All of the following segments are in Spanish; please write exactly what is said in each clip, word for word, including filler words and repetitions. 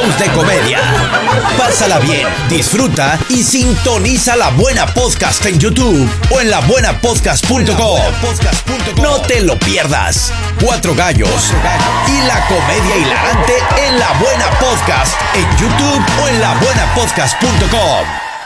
shows de comedia. Pásala bien, disfruta y sintoniza La Buena Podcast en YouTube o en la buena podcast punto com. No te lo pierdas. Cuatro gallos y la comedia hilarante en La Buena Podcast en YouTube o en la buena podcast punto com.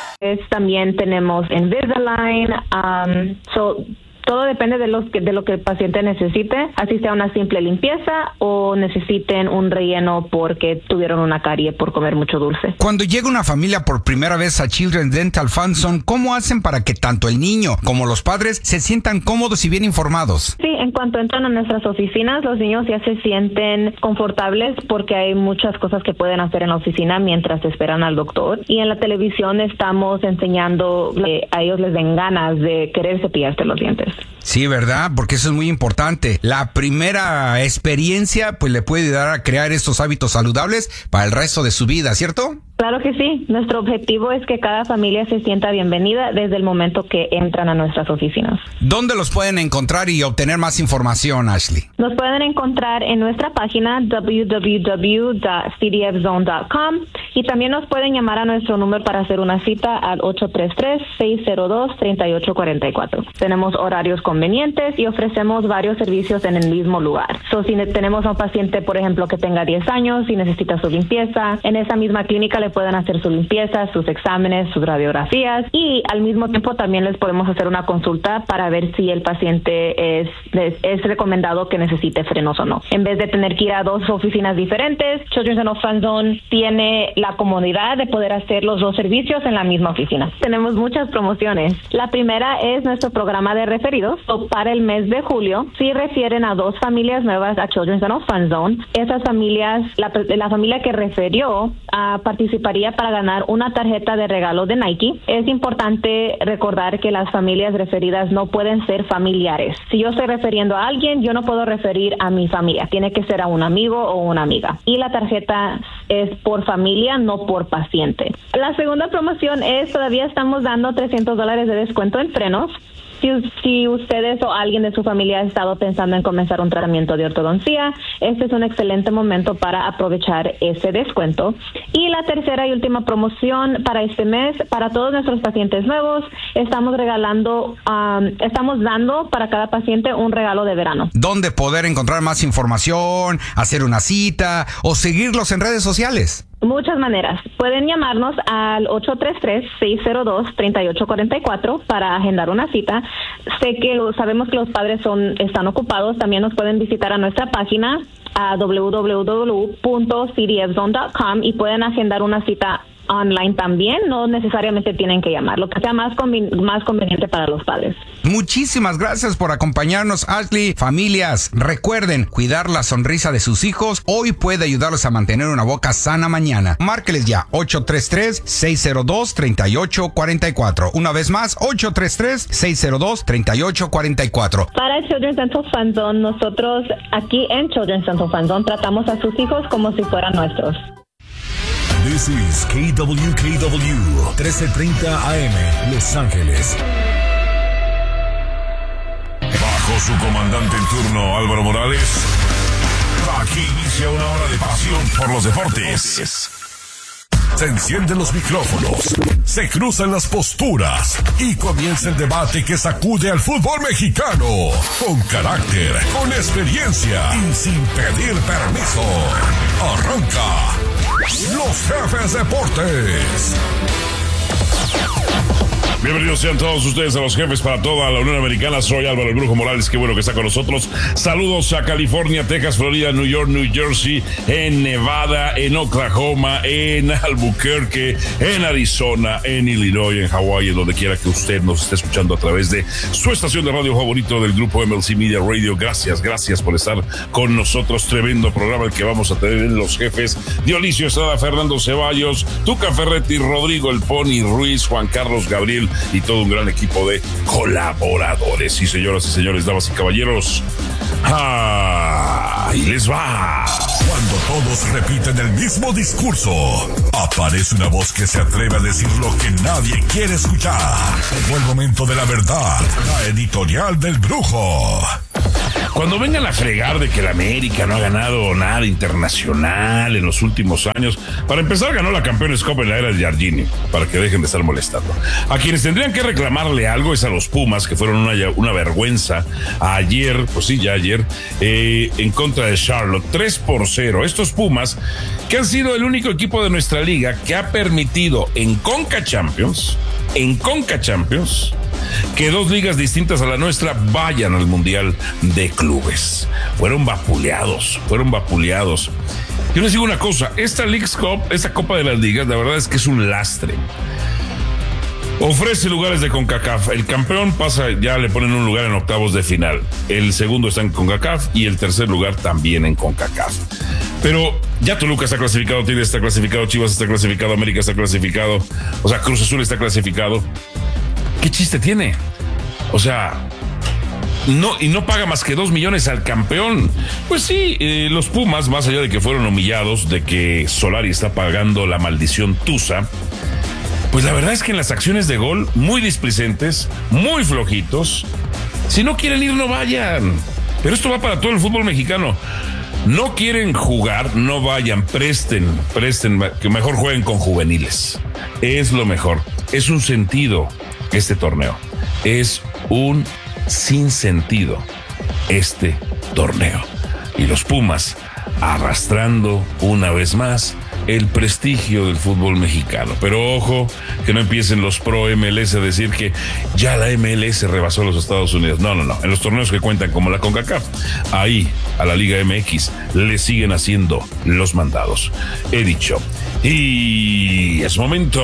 También tenemos Invisalign, um, so, todo depende de, los que, de lo que el paciente necesite, así sea una simple limpieza o necesiten un relleno porque tuvieron una carie por comer mucho dulce. Cuando llega una familia por primera vez a Children's Dental Fund Zone, ¿cómo hacen para que tanto el niño como los padres se sientan cómodos y bien informados? Sí, en cuanto entran a nuestras oficinas, los niños ya se sienten confortables porque hay muchas cosas que pueden hacer en la oficina mientras esperan al doctor. Y en la televisión estamos enseñando que a ellos les den ganas de querer cepillarse los dientes. Sí, ¿verdad? Porque eso es muy importante. La primera experiencia pues le puede ayudar a crear estos hábitos saludables para el resto de su vida, ¿cierto? Claro que sí. Nuestro objetivo es que cada familia se sienta bienvenida desde el momento que entran a nuestras oficinas. ¿Dónde los pueden encontrar y obtener más información, Ashley? Nos pueden encontrar en nuestra página doble u doble u doble u punto c d f zone punto com y también nos pueden llamar a nuestro número para hacer una cita al ocho tres tres, seis cero dos, tres ocho cuatro cuatro. Tenemos horarios convenientes y ofrecemos varios servicios en el mismo lugar. So, si tenemos a un paciente, por ejemplo, que tenga diez años y necesita su limpieza, en esa misma clínica le pueden hacer su limpieza, sus exámenes, sus radiografías y al mismo tiempo también les podemos hacer una consulta para ver si el paciente es, es, es recomendado que necesite frenos o no. En vez de tener que ir a dos oficinas diferentes, Children's Dental Fund Zone tiene la comodidad de poder hacer los dos servicios en la misma oficina. Tenemos muchas promociones. La primera es nuestro programa de referidos. So, para el mes de julio, si refieren a dos familias nuevas a Children's Dental Fund Zone, esas familias, la, la familia que refirió a participar para ganar una tarjeta de regalo de Nike. Es importante recordar que las familias referidas no pueden ser familiares. Si yo estoy refiriendo a alguien, yo no puedo referir a mi familia. Tiene que ser a un amigo o una amiga. Y la tarjeta es por familia, no por paciente. La segunda promoción es, todavía estamos dando trescientos dólares de descuento en frenos. Si, si ustedes o alguien de su familia ha estado pensando en comenzar un tratamiento de ortodoncia, este es un excelente momento para aprovechar ese descuento. Y la tercera y última promoción para este mes, para todos nuestros pacientes nuevos, estamos regalando, um, estamos dando para cada paciente un regalo de verano. ¿Dónde poder encontrar más información, hacer una cita o seguirlos en redes sociales? Muchas maneras. Pueden llamarnos al ocho tres tres, seis cero dos, tres ocho cuatro cuatro para agendar una cita. Sé que lo, sabemos que los padres son están ocupados. También nos pueden visitar a nuestra página a doble u doble u doble u punto c d f zone punto com y pueden agendar una cita online también. No necesariamente tienen que llamar, lo que sea más, conven- más conveniente para los padres. Muchísimas gracias por acompañarnos, Ashley. Familias, recuerden cuidar la sonrisa de sus hijos. Hoy puede ayudarlos a mantener una boca sana mañana. Márqueles ya, ocho tres tres, seis cero dos, tres ocho cuatro cuatro. Una vez más, ocho tres tres, seis cero dos, tres ocho cuatro cuatro. Para Children's Dental Fund Zone, nosotros aquí en Children's Dental Fund Zone tratamos a sus hijos como si fueran nuestros. This is K W K W, trece treinta A M, Los Ángeles. Bajo su comandante en turno, Álvaro Morales, aquí inicia una hora de pasión por los deportes. Se encienden los micrófonos, se cruzan las posturas y comienza el debate que sacude al fútbol mexicano. Con carácter, con experiencia y sin pedir permiso. Arranca Los Jefes Deportes. Bienvenidos sean todos ustedes a Los Jefes para toda la Unión Americana. Soy Álvaro el Brujo Morales, qué bueno que está con nosotros. Saludos a California, Texas, Florida, New York, New Jersey, en Nevada, en Oklahoma, en Albuquerque, en Arizona, en Illinois, en Hawái, en donde quiera que usted nos esté escuchando a través de su estación de radio favorito del grupo M L C Media Radio. Gracias, gracias por estar con nosotros. Tremendo programa el que vamos a tener en Los Jefes. Dionisio Estrada, Fernando Ceballos, Tuca Ferretti, Rodrigo El Pony Ruiz, Juan Carlos Gabriel y todo un gran equipo de colaboradores. Sí, señoras y señores, damas y caballeros, ahí les va. Cuando todos repiten el mismo discurso, aparece una voz que se atreve a decir lo que nadie quiere escuchar. Llegó el momento de la verdad, la editorial del Brujo. cuando vengan a fregar de que el América no ha ganado nada internacional en los últimos años, para empezar ganó la Campeones Cup en la era de Jardine, para que dejen de estar molestando. A quienes tendrían que reclamarle algo es a los Pumas, que fueron una, una vergüenza ayer, pues sí, ya ayer, eh, en contra de Charlotte, tres por cero. Estos Pumas, que han sido el único equipo de nuestra liga que ha permitido en Conca Champions, en Conca Champions, que dos ligas distintas a la nuestra vayan al Mundial de Clubes. Fueron vapuleados, fueron vapuleados. Yo les digo una cosa, esta Leagues Cup, esta Copa de las Ligas, la verdad es que es un lastre. Ofrece lugares de CONCACAF. El campeón pasa, ya le ponen un lugar en octavos de final. El segundo está en CONCACAF y el tercer lugar también en CONCACAF. Pero ya Toluca está clasificado, Tigres está clasificado, Chivas está clasificado, América está clasificado, o sea, Cruz Azul está clasificado. ¿Qué chiste tiene? O sea, no, y no paga más que dos millones al campeón. Pues sí, eh, los Pumas, más allá de que fueron humillados, de que Solari está pagando la maldición Tusa, pues la verdad es que en las acciones de gol, muy displicentes, muy flojitos. Si no quieren ir, no vayan. Pero esto va para todo el fútbol mexicano. No quieren jugar, no vayan, presten, presten, que mejor jueguen con juveniles. Es lo mejor. Es un sentido este torneo. Es un sinsentido este torneo. Y los Pumas arrastrando una vez más el prestigio del fútbol mexicano. Pero ojo, que no empiecen los pro M L S a decir que ya la M L S rebasó a los Estados Unidos. No, no, no. En los torneos que cuentan como la CONCACAF, ahí a la Liga M X le siguen haciendo los mandados. He dicho. Y es momento.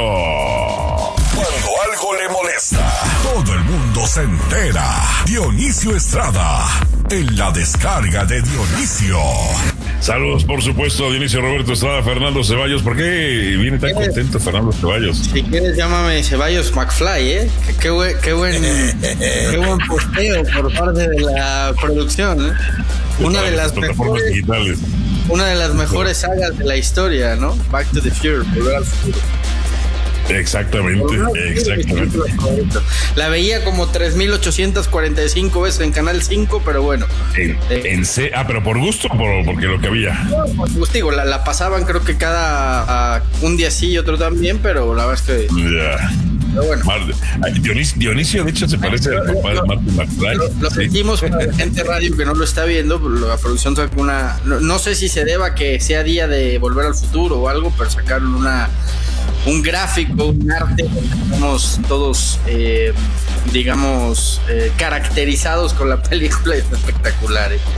Cuando algo le molesta, todo el mundo se entera. Dionisio Estrada, en la descarga de Dionisio. Saludos, por supuesto, a Dionisio, Roberto Estrada, Fernando Ceballos. ¿Por qué viene tan contento Fernando Ceballos? Si quieres, llámame Ceballos McFly, ¿eh? Qué, qué, buen, qué, buen, qué buen posteo por parte de la producción, ¿eh? Una de las plataformas mejores, digitales. Una de las mejores sagas de la historia, ¿no? Back to the Future, Volver al Futuro. Exactamente, exactamente. La veía como tres mil ochocientas cuarenta y cinco veces en Canal cinco, pero bueno. En, eh, en C, ah, pero por gusto o por, porque lo que había. No, por gusto, digo, la, la pasaban creo que cada uh, un día sí y otro también, pero la verdad es que... Yeah. Pero bueno. Dionisio, Dionisio, de hecho, se parece al papá de Martin McFly. Lo, lo sí. sentimos para la gente radio que no lo está viendo. La producción sacó una. No, no sé si se deba que sea día de Volver al Futuro o algo, pero sacaron una un gráfico, un arte donde estamos todos, eh, digamos, eh, caracterizados con la película. Es espectacular, ¿eh?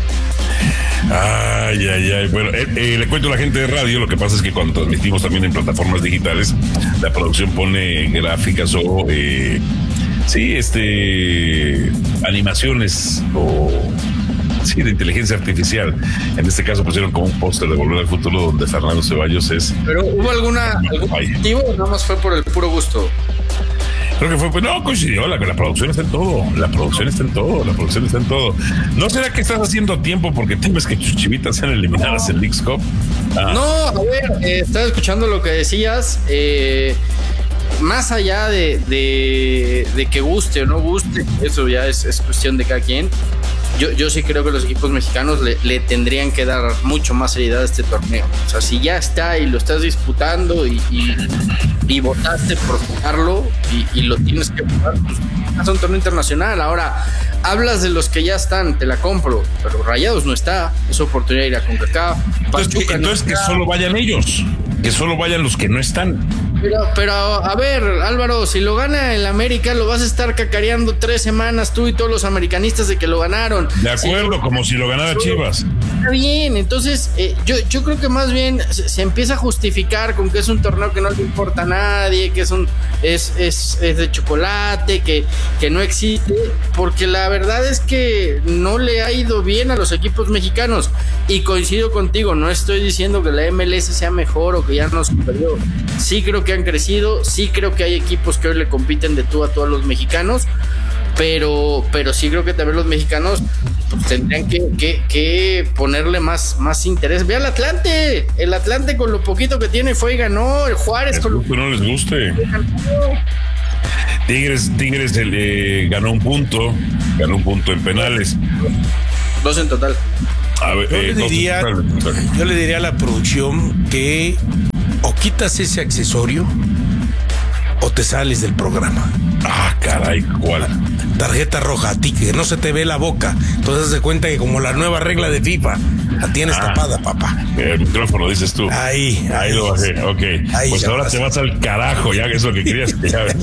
Ay, ay, ay. Bueno, eh, eh, le cuento a la gente de radio, lo que pasa es que cuando transmitimos también en plataformas digitales, la producción pone gráficas o, eh, sí, este, animaciones o, sí, de inteligencia artificial. En este caso pusieron como un póster de Volver al Futuro donde Fernando Ceballos es... ¿Pero hubo alguna, algún motivo o nada más fue por el puro gusto? Creo que fue, pues no, coincidió, la, la producción está en todo, la producción está en todo, la producción está en todo. ¿No será que estás haciendo tiempo porque temes que tus chivitas sean eliminadas en Leagues Cup? Ah. No, a ver, eh, estaba escuchando lo que decías, eh, más allá de, de, de que guste o no guste, eso ya es, es cuestión de cada quien. Yo, yo sí creo que los equipos mexicanos le, le tendrían que dar mucho más seriedad a este torneo. O sea, si ya está y lo estás disputando y, y, y votaste por jugarlo y, y lo tienes que jugar, pues es un torneo internacional. Ahora, hablas de los que ya están, te la compro, pero Rayados no está, es oportunidad de ir a CONCACAF. Entonces, que, entonces no que solo vayan ellos, que solo vayan los que no están. Pero, pero, a ver, Álvaro, si lo gana el América, lo vas a estar cacareando tres semanas tú y todos los americanistas de que lo ganaron. De acuerdo, si, como si lo ganara Chivas. Está bien, entonces eh, yo, yo creo que más bien se, se empieza a justificar con que es un torneo que no le importa a nadie, que es un es, es, es de chocolate, que, que no existe, porque la verdad es que no le ha ido bien a los equipos mexicanos. Y coincido contigo, no estoy diciendo que la M L S sea mejor o que ya no superior. Sí creo que han crecido, sí creo que hay equipos que hoy le compiten de tú a tú a los mexicanos, pero, pero sí creo que también los mexicanos pues, tendrían que, que, que ponerle más, más interés. Ve al Atlante, el Atlante con lo poquito que tiene fue y ganó, el Juárez es con lo que no les guste. Tigres, Tigres eh, ganó un punto, ganó un punto en penales. dos en total. A ver, Yo, eh, le dos- diría, yo le diría a la producción que o quitas ese accesorio o te sales del programa. Ah, caray, ¿cuál? Tarjeta roja, a ti que no se te ve la boca. Entonces haz de cuenta que como la nueva regla de FIFA, la tienes Ah. tapada, papá. El micrófono, dices tú. Ahí, Ahí ahí. lo bajé, ok. Ahí Pues ya ahora pasa. te vas al carajo, ya que es lo que querías que ya.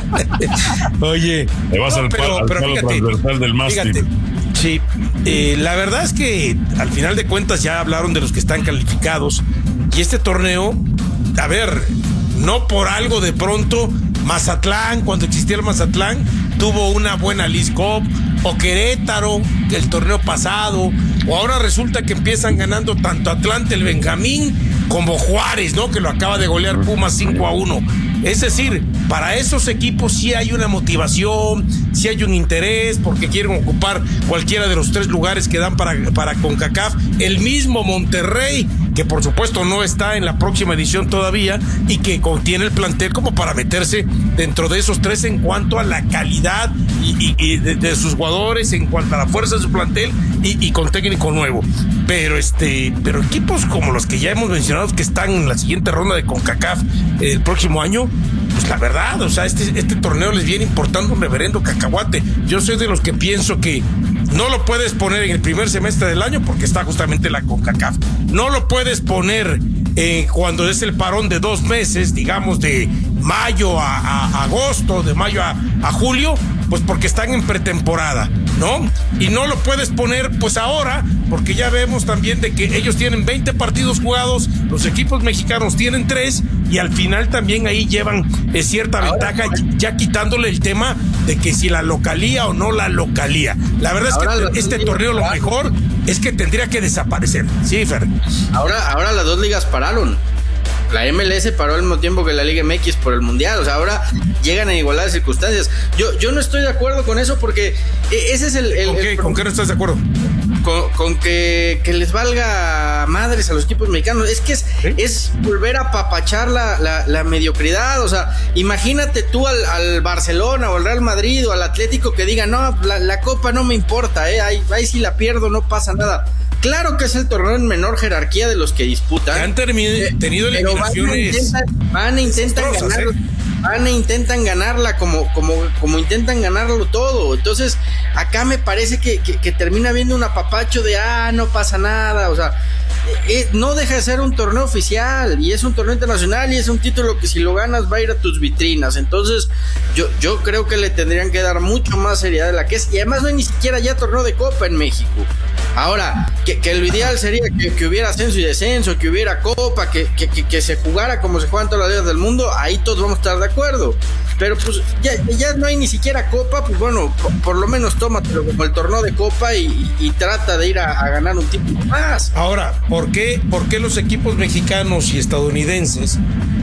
Oye, Te vas no, al, pero- palo, al pero palo fíjate, transversal del fíjate, mástil. sí, eh, la verdad es que al final de cuentas ya hablaron de los que están calificados y este torneo, a ver, no por algo de pronto Mazatlán, cuando existía el Mazatlán, tuvo una buena Leagues Cup, o Querétaro, que el torneo pasado, o ahora resulta que empiezan ganando tanto Atlante, el Benjamín, como Juárez, ¿no? Que lo acaba de golear Pumas cinco a uno. Es decir, para esos equipos sí hay una motivación, sí hay un interés, porque quieren ocupar cualquiera de los tres lugares que dan para, para CONCACAF. El mismo Monterrey, que por supuesto no está en la próxima edición todavía, y que contiene el plantel como para meterse dentro de esos tres en cuanto a la calidad y, y, y de, de sus jugadores, en cuanto a la fuerza de su plantel y, y con técnico nuevo. Pero este, pero equipos como los que ya hemos mencionado que están en la siguiente ronda de CONCACAF eh, el próximo año, pues la verdad, o sea, este, este torneo les viene importando un reverendo cacahuate. Yo soy de los que pienso que no lo puedes poner en el primer semestre del año porque está justamente la CONCACAF. No lo puedes poner eh, cuando es el parón de dos meses, digamos de mayo a, a, a agosto, de mayo a, a julio, pues porque están en pretemporada, ¿no? Y no lo puedes poner pues ahora, porque ya vemos también de que ellos tienen veinte partidos jugados, los equipos mexicanos tienen tres, y al final también ahí llevan eh, cierta ahora, ventaja, ya quitándole el tema de que si la localía o no la localía. La verdad es ahora que este torneo lo mejor es que tendría que desaparecer. Sí, Fer. Ahora, ahora las dos ligas pararon. La M L S paró al mismo tiempo que la Liga M X por el Mundial. O sea, ahora llegan en igualdad de circunstancias. Yo, yo no estoy de acuerdo con eso porque ese es el... el ¿Con, qué? el ¿Con qué no estás de acuerdo? Con, con que, que les valga madres a los equipos mexicanos. Es que es, ¿sí? es volver a papachar la, la, la mediocridad. O sea, imagínate tú al, al Barcelona o al Real Madrid o al Atlético que diga, no, la, la Copa no me importa, ¿eh? ahí, ahí si la pierdo no pasa nada. Claro que es el torneo en menor jerarquía de los que disputan. Han termi- eh, tenido eliminaciones. Van a intentar ganar, ¿eh? van a intentan ganarla como, como, como intentan ganarlo todo. Entonces, acá me parece que, que, que termina viendo un apapacho de ah, no pasa nada. O sea, eh, no deja de ser un torneo oficial y es un torneo internacional y es un título que si lo ganas va a ir a tus vitrinas. Entonces, yo, yo creo que le tendrían que dar mucho más seriedad de la que es. Y además no hay ni siquiera ya torneo de Copa en México. Ahora, que, que lo ideal sería que, que hubiera ascenso y descenso, que hubiera Copa, que, que, que, que se jugara como se juegan todas las ligas del mundo, ahí todos vamos a estar de acuerdo. Pero pues ya, ya no hay ni siquiera Copa, pues bueno, por, por lo menos tómatelo como el torneo de Copa y, y, y trata de ir a, a ganar un título más. Ahora, ¿por qué, por qué los equipos mexicanos y estadounidenses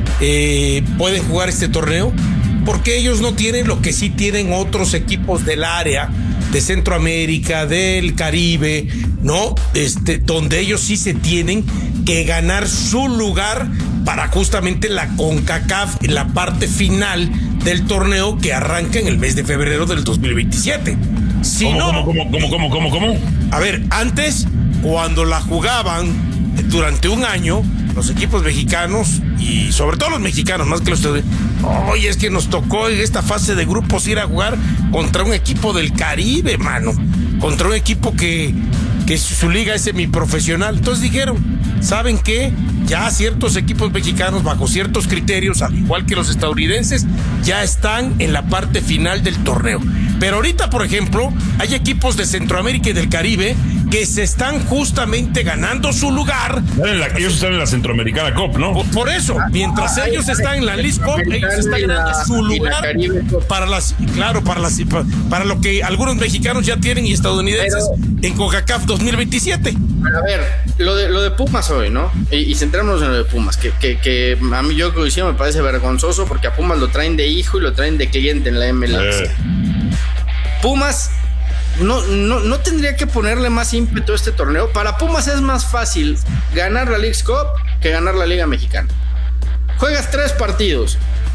eh, pueden jugar este torneo? Porque ellos no tienen lo que sí tienen otros equipos del área de Centroamérica, del Caribe, ¿no? Este, donde ellos sí se tienen que ganar su lugar para justamente la CONCACAF en la parte final del torneo que arranca en el mes de febrero del dos mil veintisiete. Si ¿Cómo, no, cómo, cómo, cómo, cómo, cómo? A ver, antes, cuando la jugaban durante un año, los equipos mexicanos, y sobre todo los mexicanos, más que los estadounidenses, oye, es que nos tocó en esta fase de grupos ir a jugar contra un equipo del Caribe, mano, contra un equipo que, que su liga es semiprofesional. Entonces dijeron, ¿saben qué? Ya ciertos equipos mexicanos, bajo ciertos criterios, al igual que los estadounidenses, ya están en la parte final del torneo. Pero ahorita, por ejemplo, hay equipos de Centroamérica y del Caribe que se están justamente ganando su lugar. La, ellos están en la Centroamericana Cup, ¿no? Por, por eso, mientras ah, ellos ay, están ay, en la Leagues Cup, ellos están ganando la, su lugar para las, claro, para las, para, para lo que algunos mexicanos ya tienen y estadounidenses pero, en CONCACAF dos mil veintisiete. A ver, lo de, lo de Pumas hoy, ¿no? Y, y centrémonos en lo de Pumas, que, que, que a mí yo coincido, me parece vergonzoso porque a Pumas lo traen de hijo y lo traen de cliente en la M L S. Eh. Pumas no, no, no tendría que ponerle más ímpetu a este torneo. Para Pumas es más fácil ganar la Leagues Cup que ganar la Liga Mexicana. Juegas tres partidos,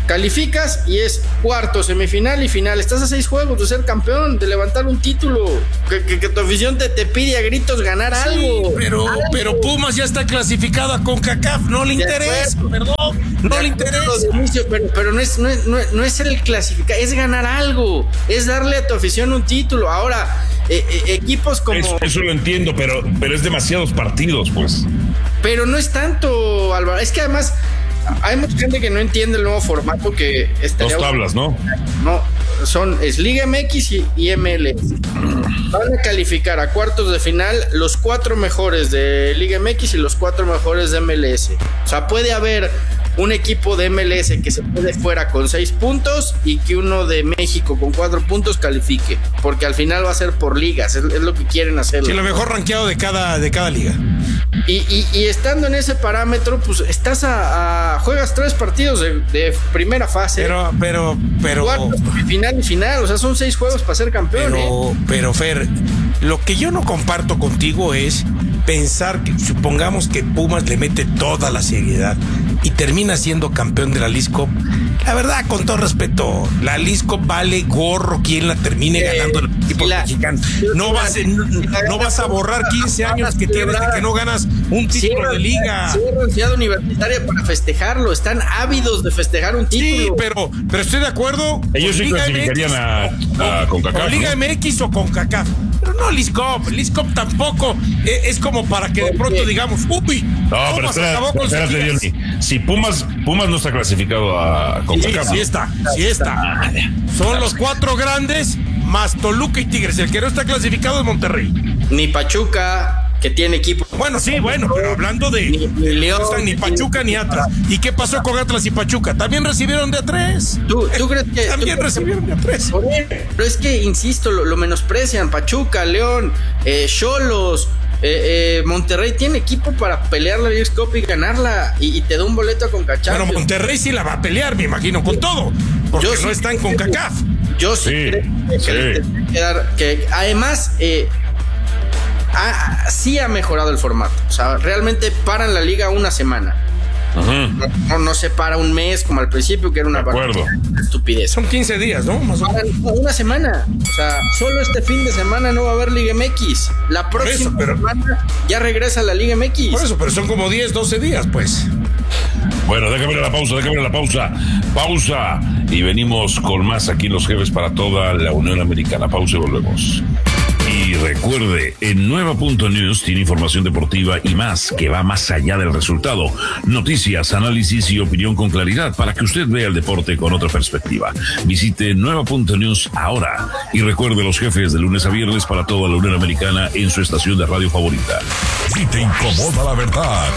calificas y es cuarto, semifinal y final. Estás a seis juegos de ser campeón, de levantar un título, que, que, que tu afición te, te pide a gritos ganar sí, algo. Pero, algo. pero Pumas ya está clasificado a CONCACAF, no le interesa, perdón, no le interesa. Pero, pero no, es, no, es, no es el clasificar, es ganar algo, es darle a tu afición un título. Ahora, eh, eh, equipos como... Eso, eso lo entiendo, pero, pero es demasiados partidos, pues. Pero no es tanto, Álvaro, es que además... Hay mucha gente que no entiende el nuevo formato que estaría... Dos tablas, ¿no? No, son, es Liga M X y, y M L S. Van a calificar a cuartos de final los cuatro mejores de Liga M X y los cuatro mejores de M L S. O sea, puede haber un equipo de M L S que se quede fuera con seis puntos y que uno de México con cuatro puntos califique, porque al final va a ser por ligas, es, es lo que quieren hacer. Sí, lo mejor rankeado de cada, de cada liga. Y, y, y estando en ese parámetro, pues estás a, a juegas tres partidos de, de primera fase. Pero, pero, pero. Cuarto, final y final, o sea, son seis juegos para ser campeón. Pero, ¿eh? pero, Fer, lo que yo no comparto contigo es pensar que, supongamos que Pumas le mete toda la seriedad y termina siendo campeón de la Leagues Cup. La verdad, con todo respeto, la Leagues Cup vale gorro quien la termine eh, ganando el equipo la, mexicano. No vas, a, no, no vas a borrar quince años que tienes de que no ganas un título cierran, de liga. Cierran Ciudad Universitaria para festejarlo. Están ávidos de festejar un título. Sí, pero, pero estoy de acuerdo. Ellos sí clasificarían a, a CONCACAF, o Liga ¿no? M X o CONCACAF. Pero no Leagues Cup. Leagues Cup tampoco es, es como para que de pronto digamos, uy, no, pero espérate, espérate, Johnny. Si Pumas, Pumas no está clasificado a CONCACAF. Sí, sí está, sí está. Son los cuatro grandes más Toluca y Tigres. El que no está clasificado es Monterrey. Ni Pachuca, que tiene equipo. Bueno, sí, bueno, pero hablando de, ni, ni León, no están ni Pachuca ni Atlas. ¿Y qué pasó con Atlas y Pachuca? También recibieron de a tres. ¿Tú, tú crees que también tú, recibieron de a tres? Pero es que, insisto, lo, lo menosprecian. Pachuca, León, Xolos, eh, eh, eh, Monterrey tiene equipo para pelear la Leagues Cup y ganarla y, y te da un boleto a CONCACAF. Pero Monterrey sí la va a pelear, me imagino, con todo, porque yo no sí, están con CONCACAF. Yo sí, sí creo que, sí. Que, que, dar, que además eh, ha, sí ha mejorado el formato. O sea, realmente paran la liga una semana. Uh-huh. No, no, no se para un mes como al principio, que era una estupidez. Son quince días, ¿no? Más o menos. Una semana. O sea, solo este fin de semana no va a haber Liga M X. La próxima eso, pero... semana ya regresa la Liga M X. Por eso, pero son como diez, doce días, pues. Bueno, déjame ir a la pausa, déjame ir a la pausa. Pausa. Y venimos con más aquí Los Jefes para toda la Unión Americana. Pausa y volvemos. Y recuerde, en Nueva punto news tiene información deportiva y más que va más allá del resultado. Noticias, análisis y opinión con claridad para que usted vea el deporte con otra perspectiva. Visite Nueva punto news ahora y recuerde Los Jefes de lunes a viernes para toda la Unión Americana en su estación de radio favorita. Si te incomoda la verdad,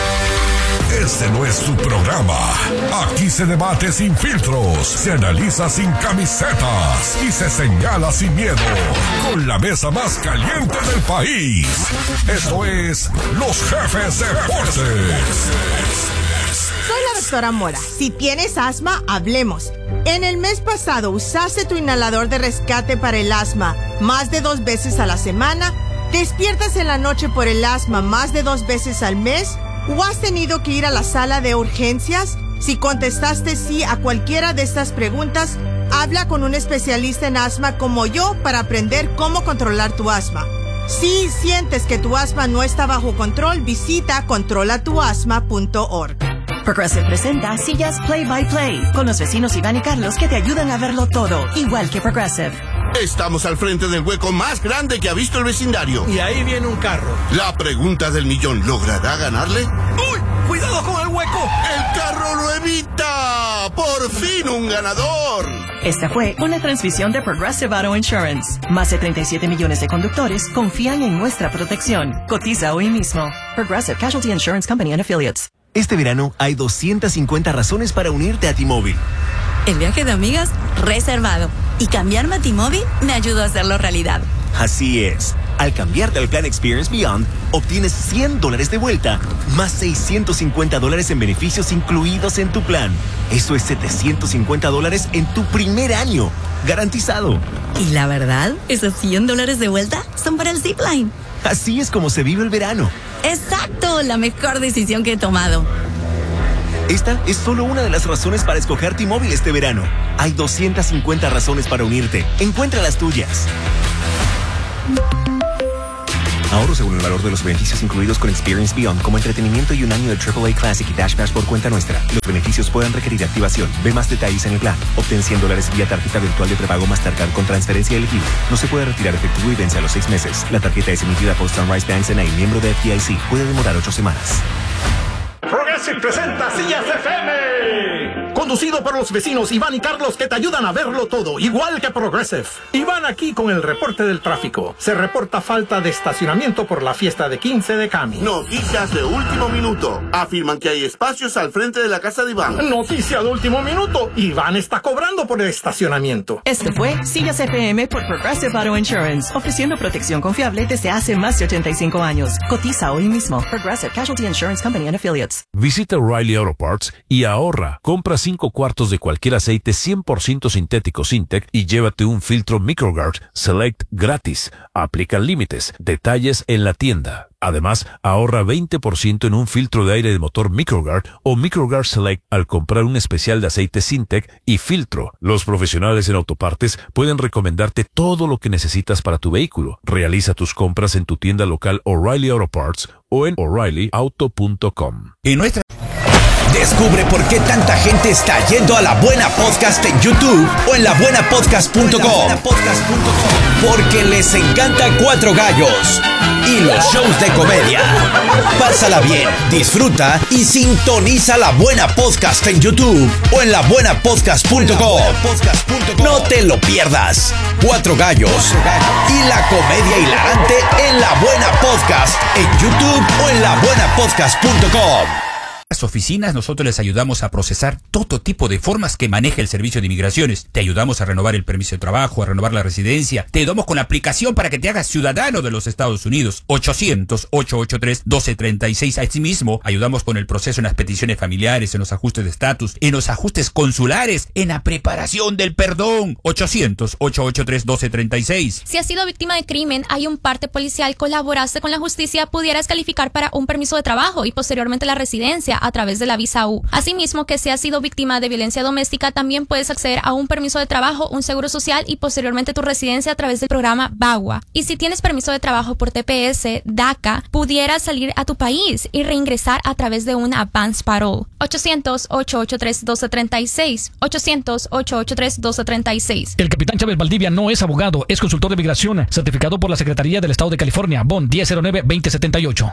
este no es su programa. Aquí se debate sin filtros, se analiza sin camisetas y se señala sin miedo. Con la mesa más caliente del país. Esto es Los Jefes Deportes. Soy la doctora Mora. Si tienes asma, hablemos. En el mes pasado usaste tu inhalador de rescate para el asma más de dos veces a la semana. ¿Despiertas en la noche por el asma más de dos veces al mes? ¿O has tenido que ir a la sala de urgencias? Si contestaste sí a cualquiera de estas preguntas, habla con un especialista en asma como yo para aprender cómo controlar tu asma. Si sientes que tu asma no está bajo control, visita controla tu asma punto org. Progressive presenta Sillas Play by Play con los vecinos Iván y Carlos que te ayudan a verlo todo, igual que Progressive. Estamos al frente del hueco más grande que ha visto el vecindario. Y ahí viene un carro. La pregunta del millón, ¿logrará ganarle? ¡Uy! ¡Cuidado con el hueco! ¡El carro lo evita! ¡Por fin un ganador! Esta fue una transmisión de Progressive Auto Insurance. Más de treinta y siete millones de conductores confían en nuestra protección. Cotiza hoy mismo. Progressive Casualty Insurance Company and Affiliates. Este verano hay doscientas cincuenta razones para unirte a T-Mobile. El viaje de amigas, reservado. Y cambiarme a T-Mobile me ayudó a hacerlo realidad. Así es. Al cambiarte al plan Experience Beyond, obtienes cien dólares de vuelta, más seiscientos cincuenta dólares en beneficios incluidos en tu plan. Eso es setecientos cincuenta dólares en tu primer año. Garantizado. Y la verdad, esos cien dólares de vuelta son para el Zipline. Así es como se vive el verano. Exacto, la mejor decisión que he tomado. Esta es solo una de las razones para escoger T-Mobile este verano. Hay doscientas cincuenta razones para unirte. Encuentra las tuyas. Ahorro según el valor de los beneficios incluidos con Experience Beyond, como entretenimiento y un año de triple A Classic y Dash Pass por cuenta nuestra. Los beneficios pueden requerir activación. Ve más detalles en el plan. Obtén cien dólares vía tarjeta virtual de prepago Mastercard con transferencia elegible. No se puede retirar efectivo y vence a los seis meses. La tarjeta es emitida por Sunrise Banks N A, miembro de F D I C. Puede demorar ocho semanas. Progressive presenta Sillas F M. Conducido por los vecinos Iván y Carlos, que te ayudan a verlo todo, igual que Progressive. Iván aquí con el reporte del tráfico. Se reporta falta de estacionamiento por la fiesta de quince de Cami. Noticias de último minuto. Afirman que hay espacios al frente de la casa de Iván. Noticia de último minuto. Iván está cobrando por el estacionamiento. Este fue Sillas F M por Progressive Auto Insurance, ofreciendo protección confiable desde hace más de ochenta y cinco años. Cotiza hoy mismo. Progressive Casualty Insurance Company and Affiliates. Visita O'Reilly Auto Parts y ahorra. Compra cinco cuartos de cualquier aceite cien por ciento sintético Syntec y llévate un filtro Microguard Select gratis. Aplican límites. Detalles en la tienda. Además, ahorra veinte por ciento en un filtro de aire de motor Microguard o Microguard Select al comprar un especial de aceite Syntec y filtro. Los profesionales en autopartes pueden recomendarte todo lo que necesitas para tu vehículo. Realiza tus compras en tu tienda local O'Reilly Auto Parts o en O'Reilly Auto punto com. Y nuestra... Descubre por qué tanta gente está yendo a La Buena Podcast en YouTube o en la buena podcast punto com. Porque les encanta Cuatro Gallos y los shows de comedia. Pásala bien, disfruta y sintoniza La Buena Podcast en YouTube o en la buena podcast punto com. No te lo pierdas. Cuatro Gallos y la comedia hilarante en La Buena Podcast en YouTube o en la buena podcast punto com. Las oficinas, nosotros les ayudamos a procesar todo tipo de formas que maneja el Servicio de Inmigraciones. Te ayudamos a renovar el permiso de trabajo, a renovar la residencia. Te ayudamos con la aplicación para que te hagas ciudadano de los Estados Unidos. ochocientos, ochocientos ochenta y tres, doce treinta y seis. Asimismo, ayudamos con el proceso en las peticiones familiares, en los ajustes de estatus, en los ajustes consulares, en la preparación del perdón. ochocientos, ochocientos ochenta y tres, doce treinta y seis. Si has sido víctima de crimen, hay un parte policial, colaboraste con la justicia, pudieras calificar para un permiso de trabajo y posteriormente la residencia a través de la visa U. Asimismo, que si has sido víctima de violencia doméstica, también puedes acceder a un permiso de trabajo, un seguro social y posteriormente tu residencia a través del programa VAWA. Y si tienes permiso de trabajo por T P S, DACA, pudieras salir a tu país y reingresar a través de un advance parole. ochocientos, ochocientos ochenta y tres, doce treinta y seis. ochocientos, ochocientos ochenta y tres, doce treinta y seis. El capitán Chávez Valdivia no es abogado, es consultor de migración, certificado por la Secretaría del Estado de California, B O N diez cero nueve, veinte setenta y ocho.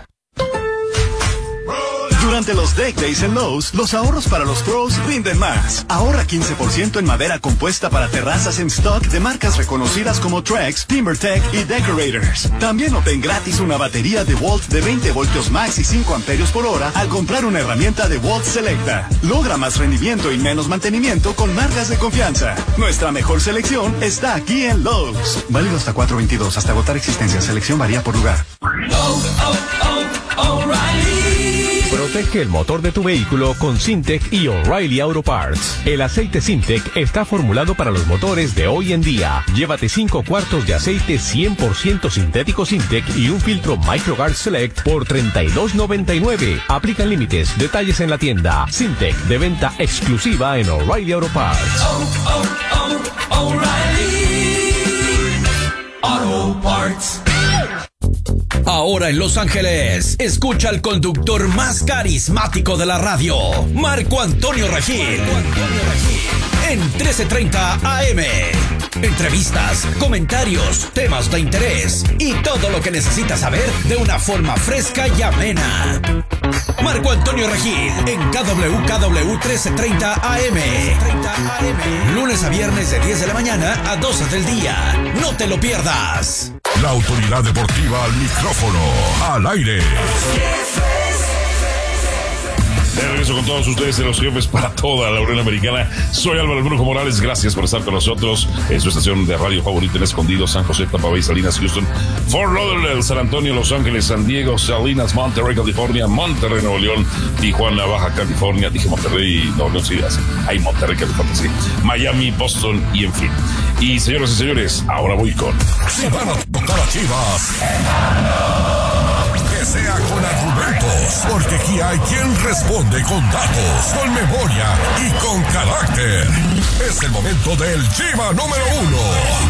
Durante los Deck Days en Lowe's, los ahorros para los pros rinden más. Ahorra quince por ciento en madera compuesta para terrazas en stock de marcas reconocidas como Trex, TimberTech y Decorators. También obtén gratis una batería de Volt de veinte voltios max y cinco amperios por hora al comprar una herramienta de Volt Selecta. Logra más rendimiento y menos mantenimiento con marcas de confianza. Nuestra mejor selección está aquí en Lowe's. Válido hasta cuatro veintidós, hasta agotar existencia. Selección varía por lugar. Oh, oh, oh, O'Reilly. Protege el motor de tu vehículo con Syntec y O'Reilly Auto Parts. El aceite Syntec está formulado para los motores de hoy en día. Llévate cinco cuartos de aceite cien por ciento sintético Syntec y un filtro Microguard Select por treinta y dos noventa y nueve. Aplican límites. Detalles en la tienda. Syntec, de venta exclusiva en O'Reilly Auto Parts. Oh, oh, oh, O'Reilly Auto Parts. Ahora en Los Ángeles, escucha al conductor más carismático de la radio, Marco Antonio Regil, en trece treinta A M. Entrevistas, comentarios, temas de interés y todo lo que necesitas saber de una forma fresca y amena. Marco Antonio Regil en K W K W trece treinta A M. Lunes a viernes de diez de la mañana a doce del día. No te lo pierdas. La autoridad deportiva al micrófono, al aire. De regreso con todos ustedes en Los Jefes para toda la Unión Americana. Soy Álvaro Brujo Morales. Gracias por estar con nosotros en su estación de radio favorita, El Escondido, San José, Tampa Bay, Salinas, Houston, Fort Lauderdale, San Antonio, Los Ángeles, San Diego, Salinas, Monterrey, California, Monterrey, Nuevo León, Tijuana, Baja California. Dije Monterrey, Nuevo León, sí, hay Monterrey, California, sí. Miami, Boston y en fin. Y señoras y señores, ahora voy con... Si van a tocar a Chivas, que sea con argumentos. consejos, porque aquí hay quien responde con datos, con memoria y con carácter. Es el momento del Chiva número uno.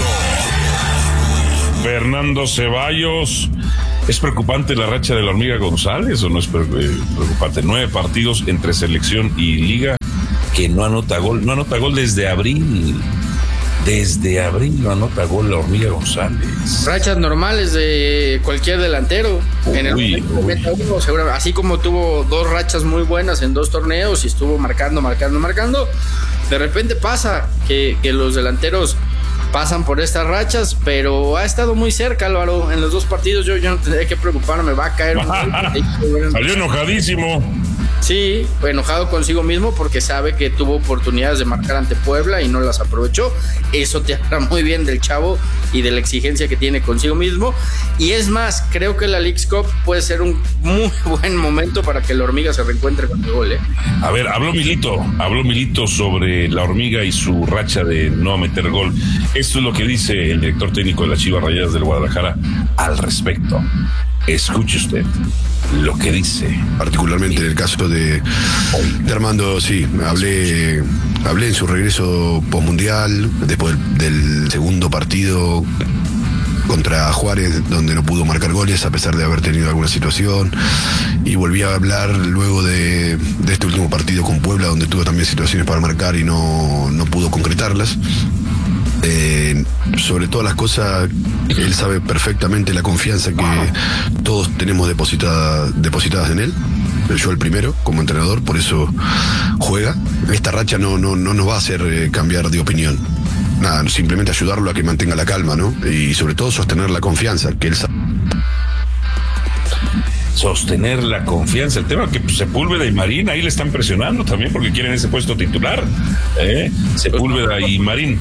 Fernando Ceballos. ¿Es preocupante la racha de la Hormiga González o no es preocupante? Nueve partidos entre selección y liga que no anota gol. No anota gol desde abril. Desde abril no anota gol la Hormiga González. Rachas normales de cualquier delantero. Uy, en el momento uno, seguro, así como tuvo dos rachas muy buenas en dos torneos y estuvo marcando, marcando, marcando. De repente pasa que, que los delanteros pasan por estas rachas, pero ha estado muy cerca, Álvaro, en los dos partidos. Yo, yo no tendría que preocuparme, va a caer un gol. Salió enojadísimo. Sí, fue enojado consigo mismo porque sabe que tuvo oportunidades de marcar ante Puebla y no las aprovechó. Eso te habla muy bien del chavo y de la exigencia que tiene consigo mismo. Y es más, creo que la Leagues Cup puede ser un muy buen momento para que la Hormiga se reencuentre con el gol, ¿eh? A ver, habló Milito, habló Milito sobre la Hormiga y su racha de no meter gol. Esto es lo que dice el director técnico de las Chivas Rayadas del Guadalajara al respecto. Escuche usted lo que dice. Particularmente en el caso de, de Armando, sí, hablé, hablé en su regreso postmundial, después del, del segundo partido contra Juárez, donde no pudo marcar goles a pesar de haber tenido alguna situación, y volví a hablar luego de, de este último partido con Puebla, donde tuvo también situaciones para marcar y no, no pudo concretarlas. Eh, sobre todas las cosas, él sabe perfectamente la confianza que todos tenemos depositada, depositadas en él. Yo el primero, como entrenador, por eso juega. Esta racha no, no, no nos va a hacer eh, cambiar de opinión. Nada, simplemente ayudarlo a que mantenga la calma, ¿no? Y sobre todo sostener la confianza que él sabe. Sostener la confianza. El tema es que pues, Sepúlveda y Marín ahí le están presionando también porque quieren ese puesto titular. ¿eh? Sepúlveda y Marín.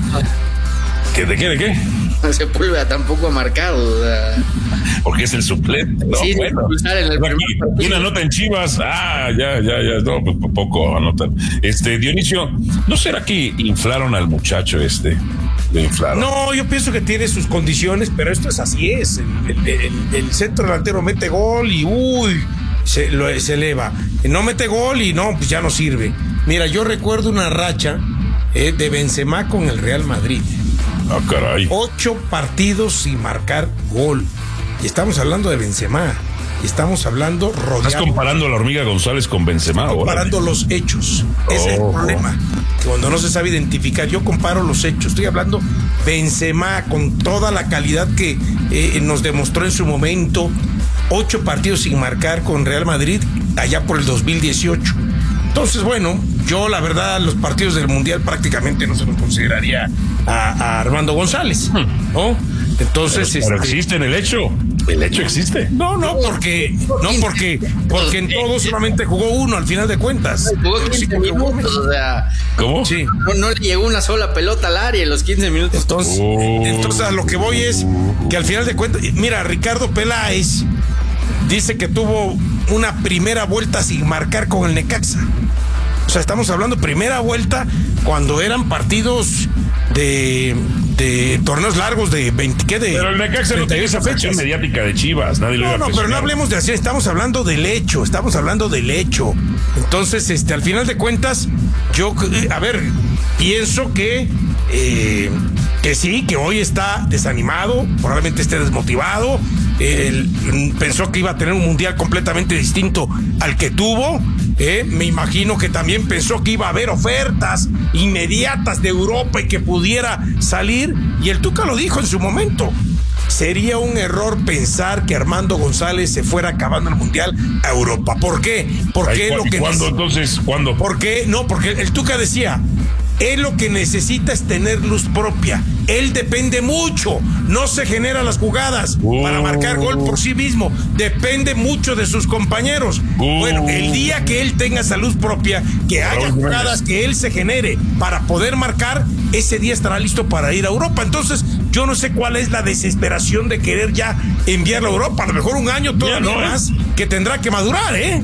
¿Qué, ¿De qué? ¿De qué? Sepúlveda tampoco ha marcado. O sea... Porque es el suplente. No, sí, bueno. en el Aquí, una nota en Chivas. Ah, ya, ya, ya. No, pues poco anotan. Este, Dionisio, ¿no será que inflaron al muchacho este? Lo inflaron. No, yo pienso que tiene sus condiciones, pero esto es así es. El, el, el, el centro delantero mete gol y uy, se, lo, se eleva. No mete gol y no, pues ya no sirve. Mira, yo recuerdo una racha eh, de Benzema con el Real Madrid. Ah, caray. Ocho partidos sin marcar gol. Y estamos hablando de Benzema. Y estamos hablando rodeado. ¿Estás comparando a la Hormiga González con Benzema? Estoy comparando ahora los hechos. Oh, Ese es el problema. Que cuando no se sabe identificar, yo comparo los hechos. Estoy hablando Benzema con toda la calidad que eh, nos demostró en su momento. Ocho partidos sin marcar con Real Madrid allá por el dos mil dieciocho. Entonces, bueno, yo la verdad los partidos del Mundial prácticamente no se los consideraría a, a Armando González, ¿no? Entonces, pero, pero este... existe en el hecho. El hecho existe. No, no, porque no porque porque en todos solamente jugó uno al final de cuentas. Jugó quince minutos, o sea, ¿cómo? Sí. No, no le llegó una sola pelota al área en los quince minutos. Entonces, oh. entonces a lo que voy es que al final de cuentas, mira, Ricardo Peláez dice que tuvo una primera vuelta sin marcar con el Necaxa. O sea, estamos hablando primera vuelta cuando eran partidos de, de torneos largos de veinte, ¿qué? De pero el Necaxa no tiene esa fecha mediática de Chivas, nadie no, lo no, pero no hablemos de así, estamos hablando del hecho, estamos hablando del hecho. Entonces, este, al final de cuentas, yo, a ver, pienso que eh, que sí, que hoy está desanimado, probablemente esté desmotivado. Él pensó que iba a tener un mundial completamente distinto al que tuvo. Eh, me imagino que también pensó que iba a haber ofertas inmediatas de Europa y que pudiera salir. Y el Tuca lo dijo en su momento. Sería un error pensar que Armando González se fuera acabando el mundial a Europa. ¿Por qué? Porque Ay, lo que ¿Cuándo entonces? ¿Cuándo? ¿Por qué? No, porque el Tuca decía, él lo que necesita es tener luz propia. Él depende mucho, no se genera las jugadas uh. para marcar gol por sí mismo, depende mucho de sus compañeros. Uh. Bueno, el día que él tenga esa luz propia, que haya jugadas que él se genere para poder marcar, ese día estará listo para ir a Europa. Entonces, yo no sé cuál es la desesperación de querer ya enviarlo a Europa. A lo mejor un año todavía no, más, eh. que tendrá que madurar, ¿eh?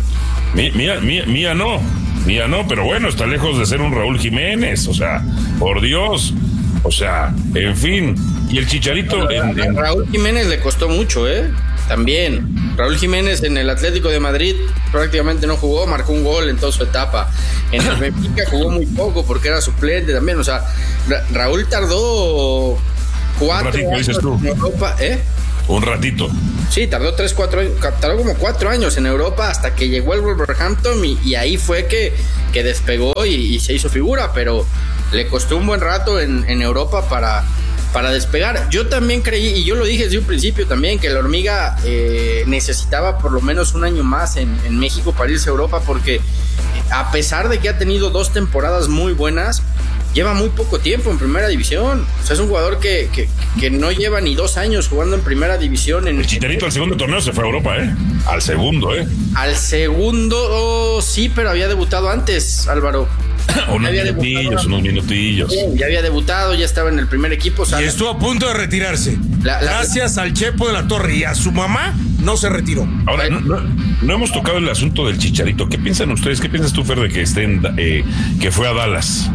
Mía, mía, mía no. Mía no, pero bueno, está lejos de ser un Raúl Jiménez, o sea, por Dios, o sea, en fin, y el Chicharito... A, en, en... a Raúl Jiménez le costó mucho, ¿eh? también. Raúl Jiménez en el Atlético de Madrid prácticamente no jugó, marcó un gol en toda su etapa. En el Benfica jugó muy poco porque era suplente también. O sea, Ra- Raúl tardó cuatro ratito, años dices tú. en Europa, ¿eh? Un ratito. Sí, tardó tres, cuatro años, tardó como cuatro años en Europa hasta que llegó el Wolverhampton y, y ahí fue que, que despegó y, y se hizo figura, pero le costó un buen rato en, en Europa para, para despegar. Yo también creí, y yo lo dije desde un principio también, que la hormiga eh, necesitaba por lo menos un año más en, en México para irse a Europa, porque a pesar de que ha tenido dos temporadas muy buenas, lleva muy poco tiempo en primera división. O sea, es un jugador que, que, que no lleva ni dos años jugando en primera división. En el Chicharito al segundo torneo se fue a Europa, ¿eh? Al segundo, ¿eh? Al segundo, oh, sí, pero había debutado antes, Álvaro. unos minutillos, unos minutillos. Bien, ya había debutado, ya estaba en el primer equipo. O sea, y estuvo a punto de retirarse. La, la, Gracias al Chepo de la Torre y a su mamá, no se retiró. Ahora, no, no, no hemos tocado el asunto del Chicharito. ¿Qué piensan ustedes? ¿Qué piensas tú, Fer, de que, esté en, eh, que fue a Dallas?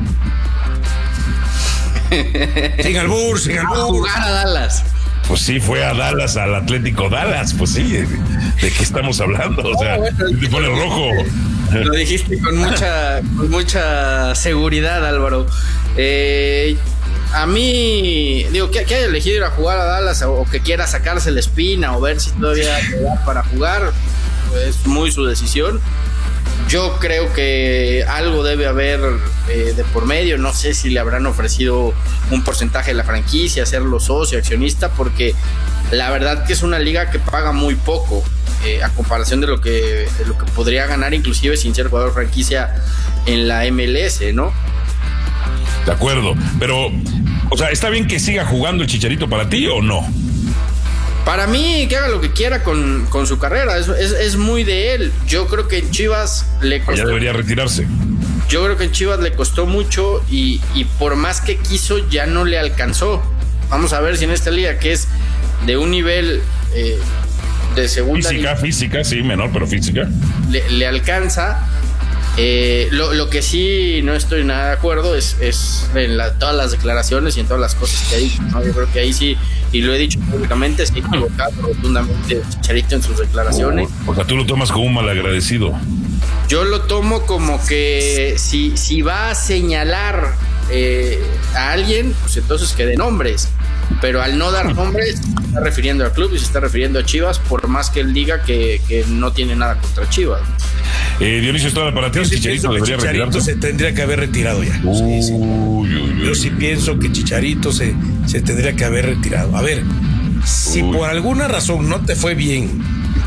Sin albur, sin albur. A jugar a Dallas. Pues sí, fue a Dallas, al Atlético Dallas. Pues sí, ¿de, de qué estamos hablando? O sea, oh, bueno, te pone rojo. Lo dijiste con mucha, con mucha seguridad, Álvaro. Eh, a mí, digo, que, que haya elegido ir a jugar a Dallas o, o que quiera sacarse la espina o ver si todavía le da para jugar, pues es muy su decisión. Yo creo que algo debe haber eh, de por medio. No sé si le habrán ofrecido un porcentaje de la franquicia, hacerlo socio, accionista, porque la verdad que es una liga que paga muy poco eh, a comparación de lo que de lo que podría ganar inclusive sin ser jugador franquicia en la M L S, ¿no? De acuerdo, pero, o sea, ¿está bien que siga jugando el Chicharito para ti o no? Para mí, que haga lo que quiera con, con su carrera, es, es, es muy de él. Yo creo que en Chivas le costó. Ya debería retirarse. Yo creo que en Chivas le costó mucho y, y por más que quiso, ya no le alcanzó. Vamos a ver si en esta liga, que es de un nivel eh, de segunda. Física, nivel, física, sí, menor, pero física. Le, le alcanza. Eh, lo, lo que sí no estoy nada de acuerdo es, es en la, todas las declaraciones y en todas las cosas que ha dicho, ¿no? Yo creo que ahí sí, y lo he dicho públicamente, se ha equivocado rotundamente Chicharito en sus declaraciones. Oh, o sea, tú lo tomas como un malagradecido. Yo lo tomo como que si, si va a señalar eh, a alguien, pues entonces que dé nombres. Pero al no dar nombres, se está refiriendo al club y se está refiriendo a Chivas, por más que él diga que, que no tiene nada contra Chivas. Eh, Dionisio Estrada, para ti, Chicharito debería retirarse. Se tendría que haber retirado ya. Uy, sí, sí. Uy, uy, Yo sí pienso que Chicharito se, se tendría que haber retirado. A ver, si uy. por alguna razón no te fue bien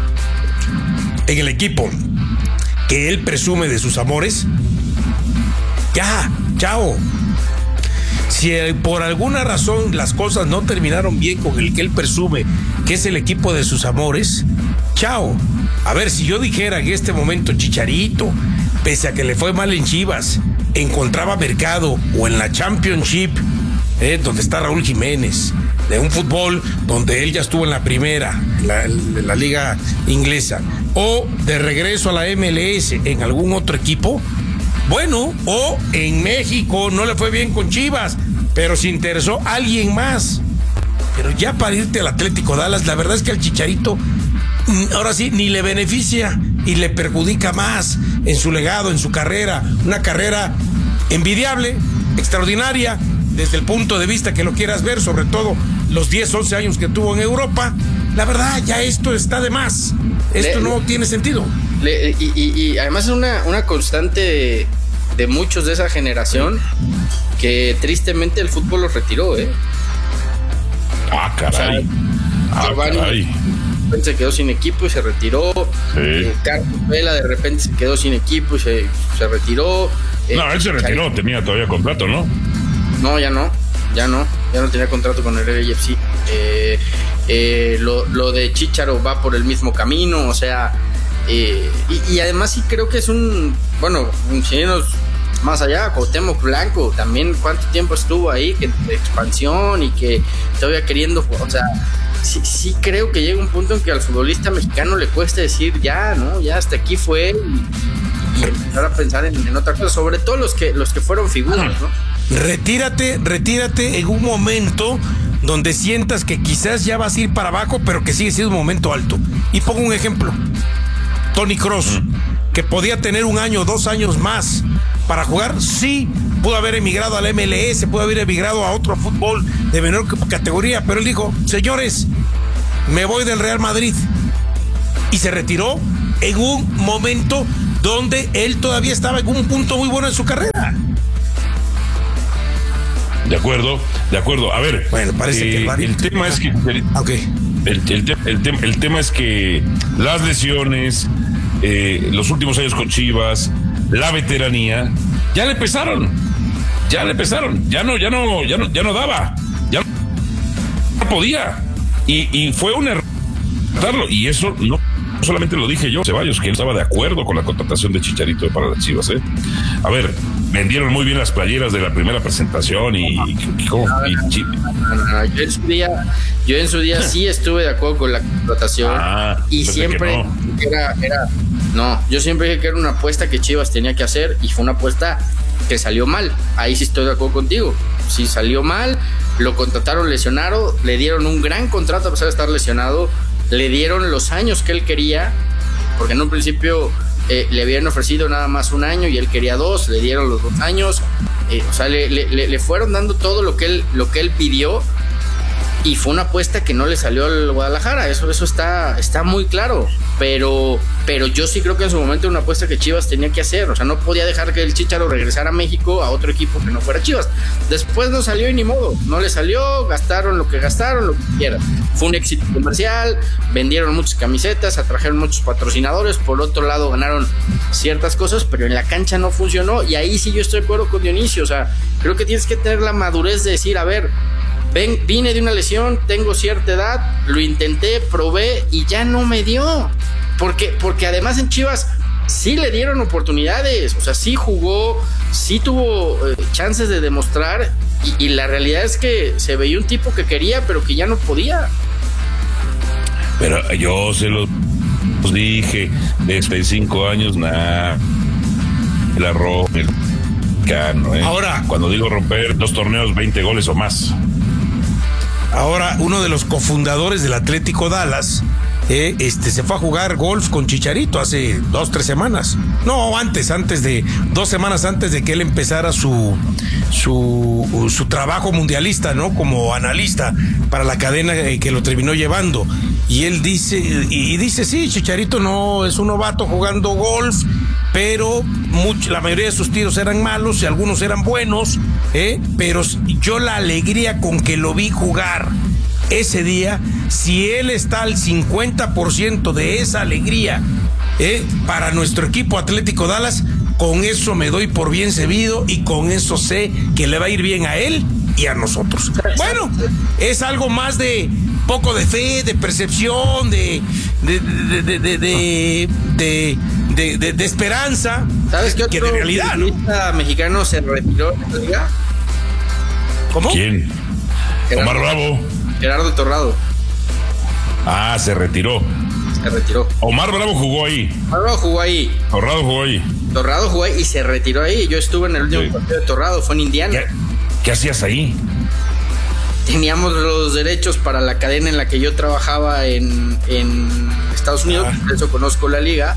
en el equipo que él presume de sus amores, ya, chao. Si por alguna razón las cosas no terminaron bien con el que él presume que es el equipo de sus amores, chao. A ver, si yo dijera en este momento Chicharito, pese a que le fue mal en Chivas, encontraba mercado o en la Championship, eh, donde está Raúl Jiménez, de un fútbol donde él ya estuvo en la primera, en la, en la liga inglesa, o de regreso a la M L S en algún otro equipo, bueno, o en México no le fue bien con Chivas, pero se interesó alguien más. Pero ya para irte al Atlético Dallas, la verdad es que al Chicharito ahora sí ni le beneficia y le perjudica más en su legado, en su carrera. Una carrera envidiable, extraordinaria, desde el punto de vista que lo quieras ver, sobre todo los diez, once años que tuvo en Europa. La verdad, ya esto está de más. Esto le, no le, tiene sentido. Le, y, y, y además es una, una constante de, de muchos de esa generación que tristemente el fútbol los retiró, ¿eh? Ah, caray. O sea, ah, Giovanni caray. se quedó sin equipo y se retiró. Sí. Carlos Vela de repente se quedó sin equipo y se, se retiró. No, eh, él se retiró, Chari. tenía todavía contrato, ¿no? No, ya no, ya no, ya no tenía contrato con el L A F C. Eh, eh, lo, lo de Chícharo va por el mismo camino, o sea, eh, y, y además sí creo que es un, bueno, un chilenos más allá, Cuauhtémoc Blanco, también cuánto tiempo estuvo ahí, que de expansión y que todavía queriendo, o sea, sí, sí creo que llega un punto en que al futbolista mexicano le cuesta decir ya, ¿no? Ya hasta aquí fue y, y empezar a pensar en, en otra cosa, sobre todo los que, los que fueron figuras, ¿no? Retírate, retírate en un momento donde sientas que quizás ya vas a ir para abajo, pero que sigue siendo un momento alto. Y pongo un ejemplo. Tony Kroos, que podía tener un año, dos años más para jugar, sí, pudo haber emigrado al M L S, pudo haber emigrado a otro fútbol de menor categoría, pero él dijo, señores, me voy del Real Madrid. Y se retiró en un momento donde él todavía estaba en un punto muy bueno en su carrera. De acuerdo, de acuerdo. A ver, bueno, parece eh, que el tema es que el, okay. el, el, te, el, te, el tema es que las lesiones, eh, los últimos años con Chivas, la veteranía, ya le pesaron, ya le pesaron, ya no, ya no, ya no, ya no daba, ya no podía, y, y fue un error y eso no solamente lo dije yo, Ceballos, que él estaba de acuerdo con la contratación de Chicharito para las Chivas, ¿eh? A ver, vendieron muy bien las playeras de la primera presentación y, y, y, ¿cómo? y yo en su día, yo en su día sí estuve de acuerdo con la contratación ah, y siempre que no. era, era, no, yo siempre dije que era una apuesta que Chivas tenía que hacer y fue una apuesta que salió mal. Ahí sí estoy de acuerdo contigo. Sí salió mal, lo contrataron lesionado, le dieron un gran contrato a pesar de estar lesionado. Le dieron los años que él quería, porque en un principio eh, le habían ofrecido nada más un año y él quería dos, le dieron los dos años, eh, o sea, le, le, le fueron dando todo lo que él, lo que él pidió y fue una apuesta que no le salió al Guadalajara, eso, eso está, está muy claro, pero, pero yo sí creo que en su momento era una apuesta que Chivas tenía que hacer, o sea, no podía dejar que el Chícharo regresara a México a otro equipo que no fuera Chivas. Después no salió y ni modo, no le salió, gastaron lo que gastaron, lo que quieran. Fue un éxito comercial, vendieron muchas camisetas, atrajeron muchos patrocinadores, por otro lado ganaron ciertas cosas, pero en la cancha no funcionó y ahí sí yo estoy de acuerdo con Dionisio, o sea, creo que tienes que tener la madurez de decir, a ver, ven, vine de una lesión, tengo cierta edad, lo intenté, probé y ya no me dio, porque, porque además en Chivas sí le dieron oportunidades, o sea, sí jugó, sí tuvo eh, chances de demostrar y, y la realidad es que se veía un tipo que quería pero que ya no podía. Pero yo se los dije, de cinco años, nada, la rompe, ¿eh? Ahora, cuando digo romper, dos torneos, veinte goles o más. Ahora, uno de los cofundadores del Atlético Dallas, eh, este, se fue a jugar golf con Chicharito hace dos, tres semanas. No, antes, antes de, dos semanas antes de que él empezara su, su, su trabajo mundialista, ¿no? Como analista para la cadena que lo terminó llevando. Y él dice, y dice, sí, Chicharito no es un novato jugando golf, pero mucho, la mayoría de sus tiros eran malos y algunos eran buenos, ¿eh? Pero yo la alegría con que lo vi jugar ese día, si él está al cincuenta por ciento de esa alegría, ¿eh? Para nuestro equipo Atlético Dallas, con eso me doy por bien servido y con eso sé que le va a ir bien a él y a nosotros. Bueno, es algo más de poco de fe, de percepción, de de de de de, de, de De, de, de esperanza. ¿Sabes qué otro que de realidad, ¿no? mexicano se retiró en la liga? ¿Cómo? ¿Quién? Gerardo, Omar Bravo. Gerardo Torrado. Ah, se retiró. Se retiró. Omar Bravo jugó ahí. Omar Bravo jugó ahí. Torrado jugó ahí. Torrado jugó ahí y se retiró ahí. Yo estuve en el último sí. partido de Torrado, fue en Indiana. ¿Qué, ¿Qué hacías ahí? Teníamos los derechos para la cadena en la que yo trabajaba en, en Estados Unidos, ah. por eso conozco la liga.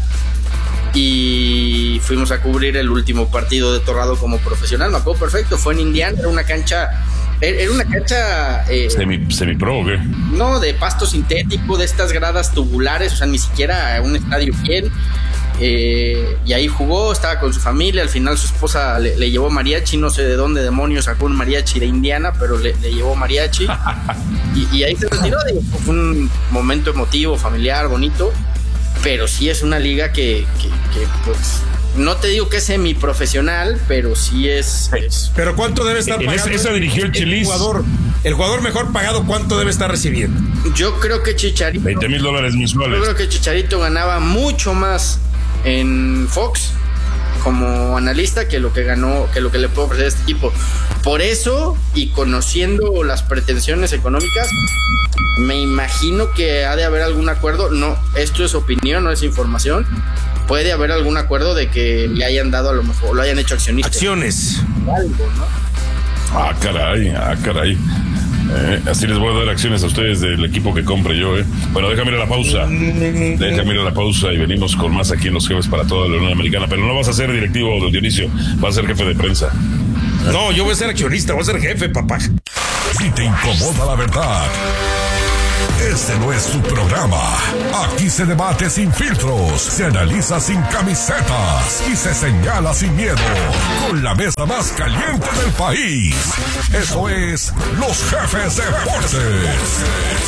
Y fuimos a cubrir el último partido de Torrado como profesional, me acuerdo perfecto, fue en Indiana, era una cancha, era una cancha... Eh, ¿Semi, semi-pro o qué? No, de pasto sintético, de estas gradas tubulares, o sea, ni siquiera un estadio bien, eh, y ahí jugó, estaba con su familia, al final su esposa le, le llevó mariachi, no sé de dónde demonios sacó un mariachi de Indiana, pero le, le llevó mariachi, y, y ahí se retiró, digo, fue un momento emotivo, familiar, bonito. Pero sí es una liga que, que, que pues, no te digo que es semiprofesional, pero sí es, es... Pero ¿cuánto debe estar en pagando? Esa, esa dirigió el Chelis. El jugador, el jugador mejor pagado, ¿cuánto debe estar recibiendo? Yo creo que Chicharito... veinte mil dólares mensuales. Yo creo que Chicharito ganaba mucho más en Fox como analista que lo que ganó, que lo que le puede ofrecer este equipo. Por eso, y conociendo las pretensiones económicas, me imagino que ha de haber algún acuerdo. No, esto es opinión, no es información. Puede haber algún acuerdo de que le hayan dado, a lo mejor, lo hayan hecho accionistas. Acciones. Algo, ¿no? Ah, caray, ah, caray. Eh, así les voy a dar acciones a ustedes del equipo que compre yo, ¿eh? Bueno, déjame ir a la pausa. Déjame ir a la pausa y venimos con más aquí en Los Jefes para toda la Unión Americana. Pero no vas a ser directivo, don Dionisio, vas a ser jefe de prensa. No, yo voy a ser accionista, voy a ser jefe, papá. Si te incomoda la verdad, este no es tu programa. Aquí se debate sin filtros, se analiza sin camisetas y se señala sin miedo. Con la mesa más caliente del país. Eso es Los Jefes Deportes.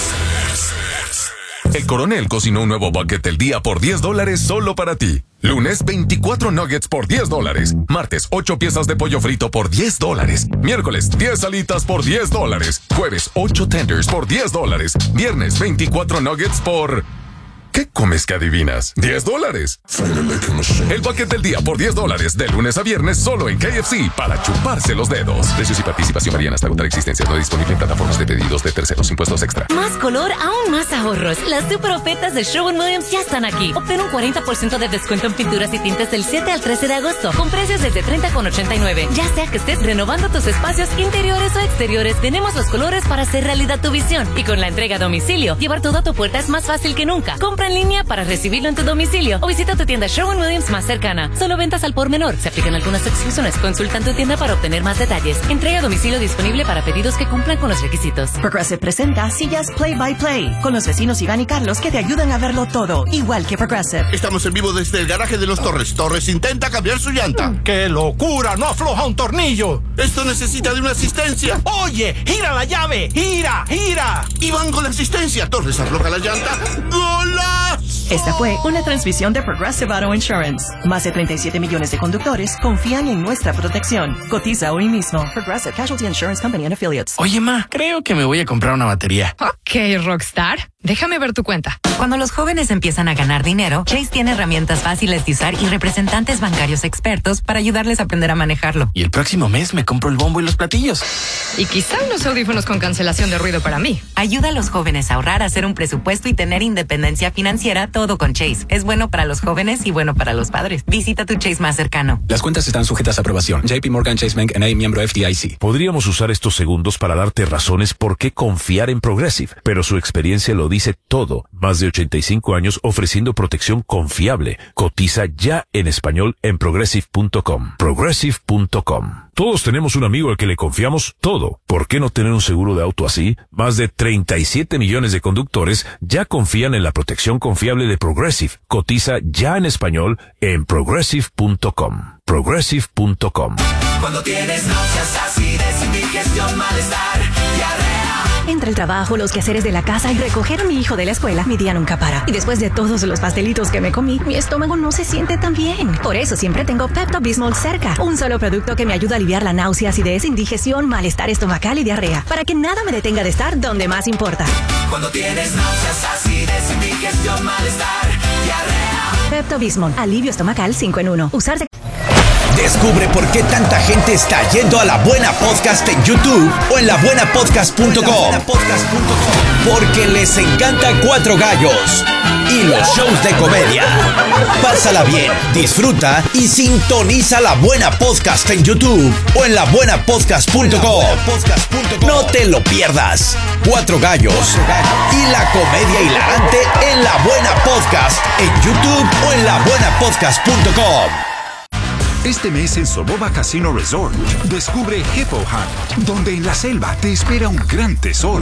El Coronel cocinó un nuevo bucket del día por diez dólares solo para ti. Lunes, veinticuatro nuggets por diez dólares. Martes, ocho piezas de pollo frito por diez dólares. Miércoles, diez alitas por diez dólares. Jueves, ocho tenders por diez dólares. Viernes, veinticuatro nuggets por... ¿Qué comes que adivinas? diez dólares. El bucket del día por diez dólares. De lunes a viernes solo en K F C para chuparse los dedos. Precios y participación varían hasta agotar existencias. No disponible en plataformas de pedidos de terceros. Impuestos extra. Más color, aún más ahorros. Las super ofertas de Sherwin-Williams ya están aquí. Obtén un cuarenta por ciento de descuento en pinturas y tintes del siete al trece de agosto. Con precios desde treinta con ochenta y nueve. Ya sea que estés renovando tus espacios interiores o exteriores, tenemos los colores para hacer realidad tu visión. Y con la entrega a domicilio, llevar todo a tu puerta es más fácil que nunca. Compra en línea para recibirlo en tu domicilio o visita tu tienda Sherwin-Williams más cercana. Solo ventas al por menor. Se aplican algunas exclusiones. Consulta en tu tienda para obtener más detalles. Entrega a domicilio disponible para pedidos que cumplan con los requisitos. Progressive presenta sillas Play by Play con los vecinos Iván y Carlos que te ayudan a verlo todo, igual que Progressive. Estamos en vivo desde el garaje de los Torres. Torres intenta cambiar su llanta. ¡Qué locura! ¡No afloja un tornillo! Esto necesita de una asistencia. Oye, gira la llave, gira, gira. Y van con la asistencia. Torres afloja la llanta. ¡Golazo! Esta fue una transmisión de Progressive Auto Insurance. Más de treinta y siete millones de conductores confían en nuestra protección. Cotiza hoy mismo. Progressive Casualty Insurance Company and Affiliates. Oye, ma, creo que me voy a comprar una batería. Ok, Rockstar. Déjame ver tu cuenta. Cuando los jóvenes empiezan a ganar dinero, Chase tiene herramientas fáciles de usar y representantes bancarios expertos para ayudarles a aprender a manejarlo. Y el próximo mes me compro el bombo y los platillos. Y quizá unos audífonos con cancelación de ruido para mí. Ayuda a los jóvenes a ahorrar, a hacer un presupuesto y tener independencia financiera, todo con Chase. Es bueno para los jóvenes y bueno para los padres. Visita tu Chase más cercano. Las cuentas están sujetas a aprobación. J P Morgan Chase Bank N A, miembro F D I C. Podríamos usar estos segundos para darte razones por qué confiar en Progressive, pero su experiencia lo dice todo. Más de ochenta y cinco años ofreciendo protección confiable. Cotiza ya en español en progressive punto com. progressive punto com. Todos tenemos un amigo al que le confiamos todo. ¿Por qué no tener un seguro de auto así? Más de treinta y siete millones de conductores ya confían en la protección confiable de Progressive. Cotiza ya en español en progressive punto com. progressive punto com. Cuando tienes náuseas, acidez, indigestión, malestar, diarrea. Entre el trabajo, los quehaceres de la casa y recoger a mi hijo de la escuela, mi día nunca para. Y después de todos los pastelitos que me comí, mi estómago no se siente tan bien. Por eso siempre tengo Pepto-Bismol cerca. Un solo producto que me ayuda a aliviar la náusea, acidez, indigestión, malestar estomacal y diarrea. Para que nada me detenga de estar donde más importa. Cuando tienes náuseas, acidez, indigestión, malestar, diarrea. Pepto-Bismol, alivio estomacal cinco en uno. Usarse... Descubre por qué tanta gente está yendo a La Buena Podcast en YouTube o en la buena podcast punto com. Porque les encanta Cuatro Gallos y los shows de comedia. Pásala bien, disfruta y sintoniza La Buena Podcast en YouTube o en la buena podcast punto com. No te lo pierdas. Cuatro Gallos y la comedia hilarante en La Buena Podcast en YouTube o en la buena podcast punto com. Este mes en Soboba Casino Resort, descubre Hippo Hunt, donde en la selva te espera un gran tesoro.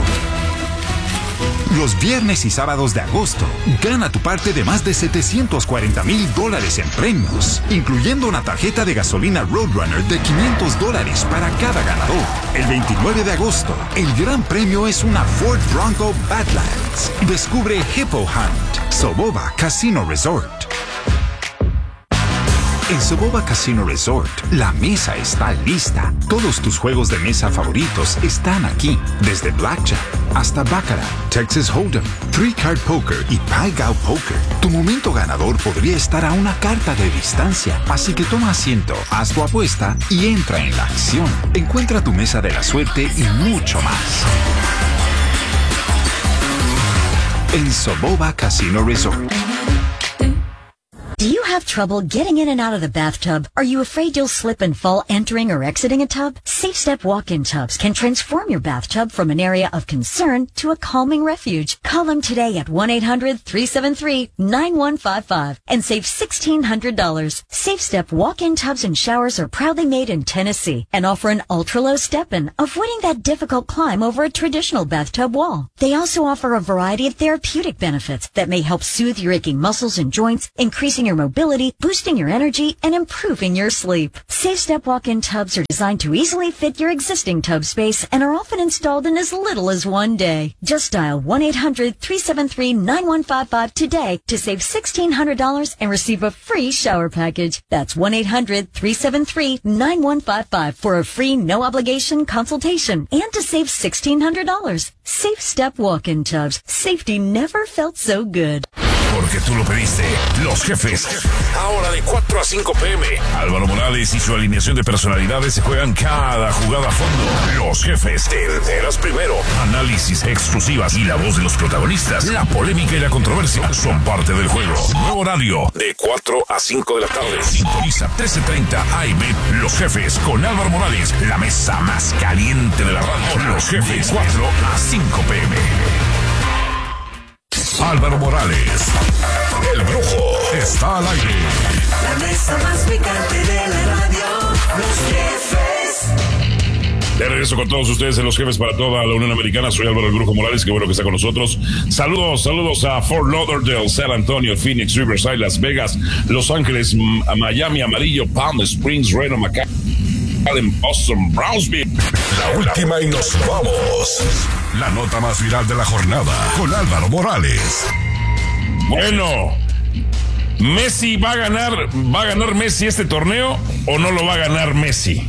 Los viernes y sábados de agosto, gana tu parte de más de setecientos cuarenta mil dólares en premios, incluyendo una tarjeta de gasolina Roadrunner de quinientos dólares para cada ganador. El veintinueve de agosto, el gran premio es una Ford Bronco Badlands. Descubre Hippo Hunt, Soboba Casino Resort. En Soboba Casino Resort, la mesa está lista. Todos tus juegos de mesa favoritos están aquí. Desde Blackjack hasta Baccarat, Texas Hold'em, Three Card Poker y Pai Gow Poker. Tu momento ganador podría estar a una carta de distancia. Así que toma asiento, haz tu apuesta y entra en la acción. Encuentra tu mesa de la suerte y mucho más. En Soboba Casino Resort. Do you have have trouble getting in and out of the bathtub? Are you afraid you'll slip and fall entering or exiting a tub? Safe Step walk-in tubs can transform your bathtub from an area of concern to a calming refuge. Call them today at one eight hundred three seven three nine one five five and save sixteen hundred dollars. Safe Step walk-in tubs and showers are proudly made in Tennessee and offer an ultra-low step-in, avoiding that difficult climb over a traditional bathtub wall. They also offer a variety of therapeutic benefits that may help soothe your aching muscles and joints, increasing your mobility, boosting your energy, and improving your sleep. Safe Step walk-in tubs are designed to easily fit your existing tub space and are often installed in as little as one day. Just dial one eight hundred three seven three nine one five five today to save sixteen hundred dollars and receive a free shower package. That's one eight hundred three seven three nine one five five for a free no-obligation consultation and to save sixteen hundred dollars. Safe Step walk-in tubs. Safety never felt so good. Porque tú lo pediste. Los Jefes. Ahora de cuatro a cinco pm. Álvaro Morales y su alineación de personalidades se juegan cada jugada a fondo. Los Jefes. Te enteras primero. Análisis, exclusivas y la voz de los protagonistas. La polémica y la controversia son parte del juego. Nuevo horario de cuatro a cinco de la tarde. Sintoniza trece treinta A M. Los Jefes con Álvaro Morales. La mesa más caliente de la radio. Los Jefes. cuatro a cinco pm. Álvaro Morales, el Brujo, está al aire. La mesa más picante de la radio, Los Jefes. De regreso con todos ustedes en Los Jefes para toda la Unión Americana. Soy Álvaro el Brujo Morales, qué bueno que está con nosotros. Saludos, saludos a Fort Lauderdale, San Antonio, Phoenix, Riverside, Las Vegas, Los Ángeles, Miami, Amarillo, Palm Springs, Reno, McAllen, Boston, Brownsville. La última y nos vamos. La nota más viral de la jornada con Álvaro Morales. Bueno, Messi va a ganar, va a ganar Messi este torneo o no lo va a ganar Messi.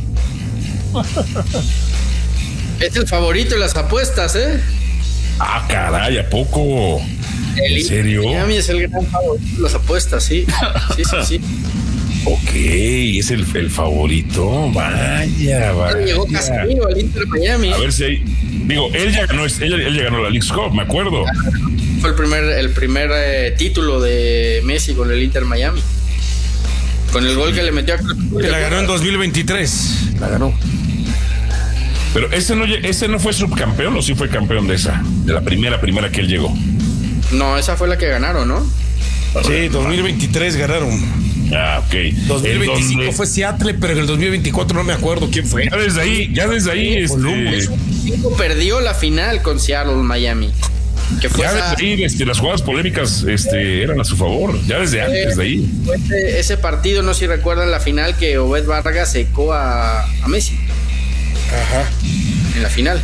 Es el favorito en las apuestas, ¿eh? Ah, caray, ¿a poco? El ¿En serio? Miami es el gran favorito en las apuestas, sí. Sí, sí, sí. Ok, es el, el favorito. Vaya, vaya. Llegó Casemiro al Inter Miami. A ver si hay. Digo, él ya ganó, él, él ya ganó la Leagues Cup, me acuerdo. Fue el primer, el primer eh, título de Messi con el Inter Miami. Con el gol que le metió a. Que la ganó en dos mil veintitrés. La ganó. Pero ese no, ese no fue subcampeón, o sí fue campeón de esa, de la primera, primera que él llegó. No, esa fue la que ganaron, ¿no? Sí, dos mil veintitrés ganaron. Ah, ok. dos mil veinticinco donde... fue Seattle, pero en el dos mil veinticuatro no me acuerdo quién fue. Ya desde ahí, ya desde ahí. Este... perdió la final con Seattle, Miami. Que fue ya esa... desde ahí, este, las jugadas polémicas este, eran a su favor. Ya desde antes eh, de ahí. Ese, ese partido, no sé si recuerdan la final que Obed Vargas secó a, a Messi. Ajá. En la final.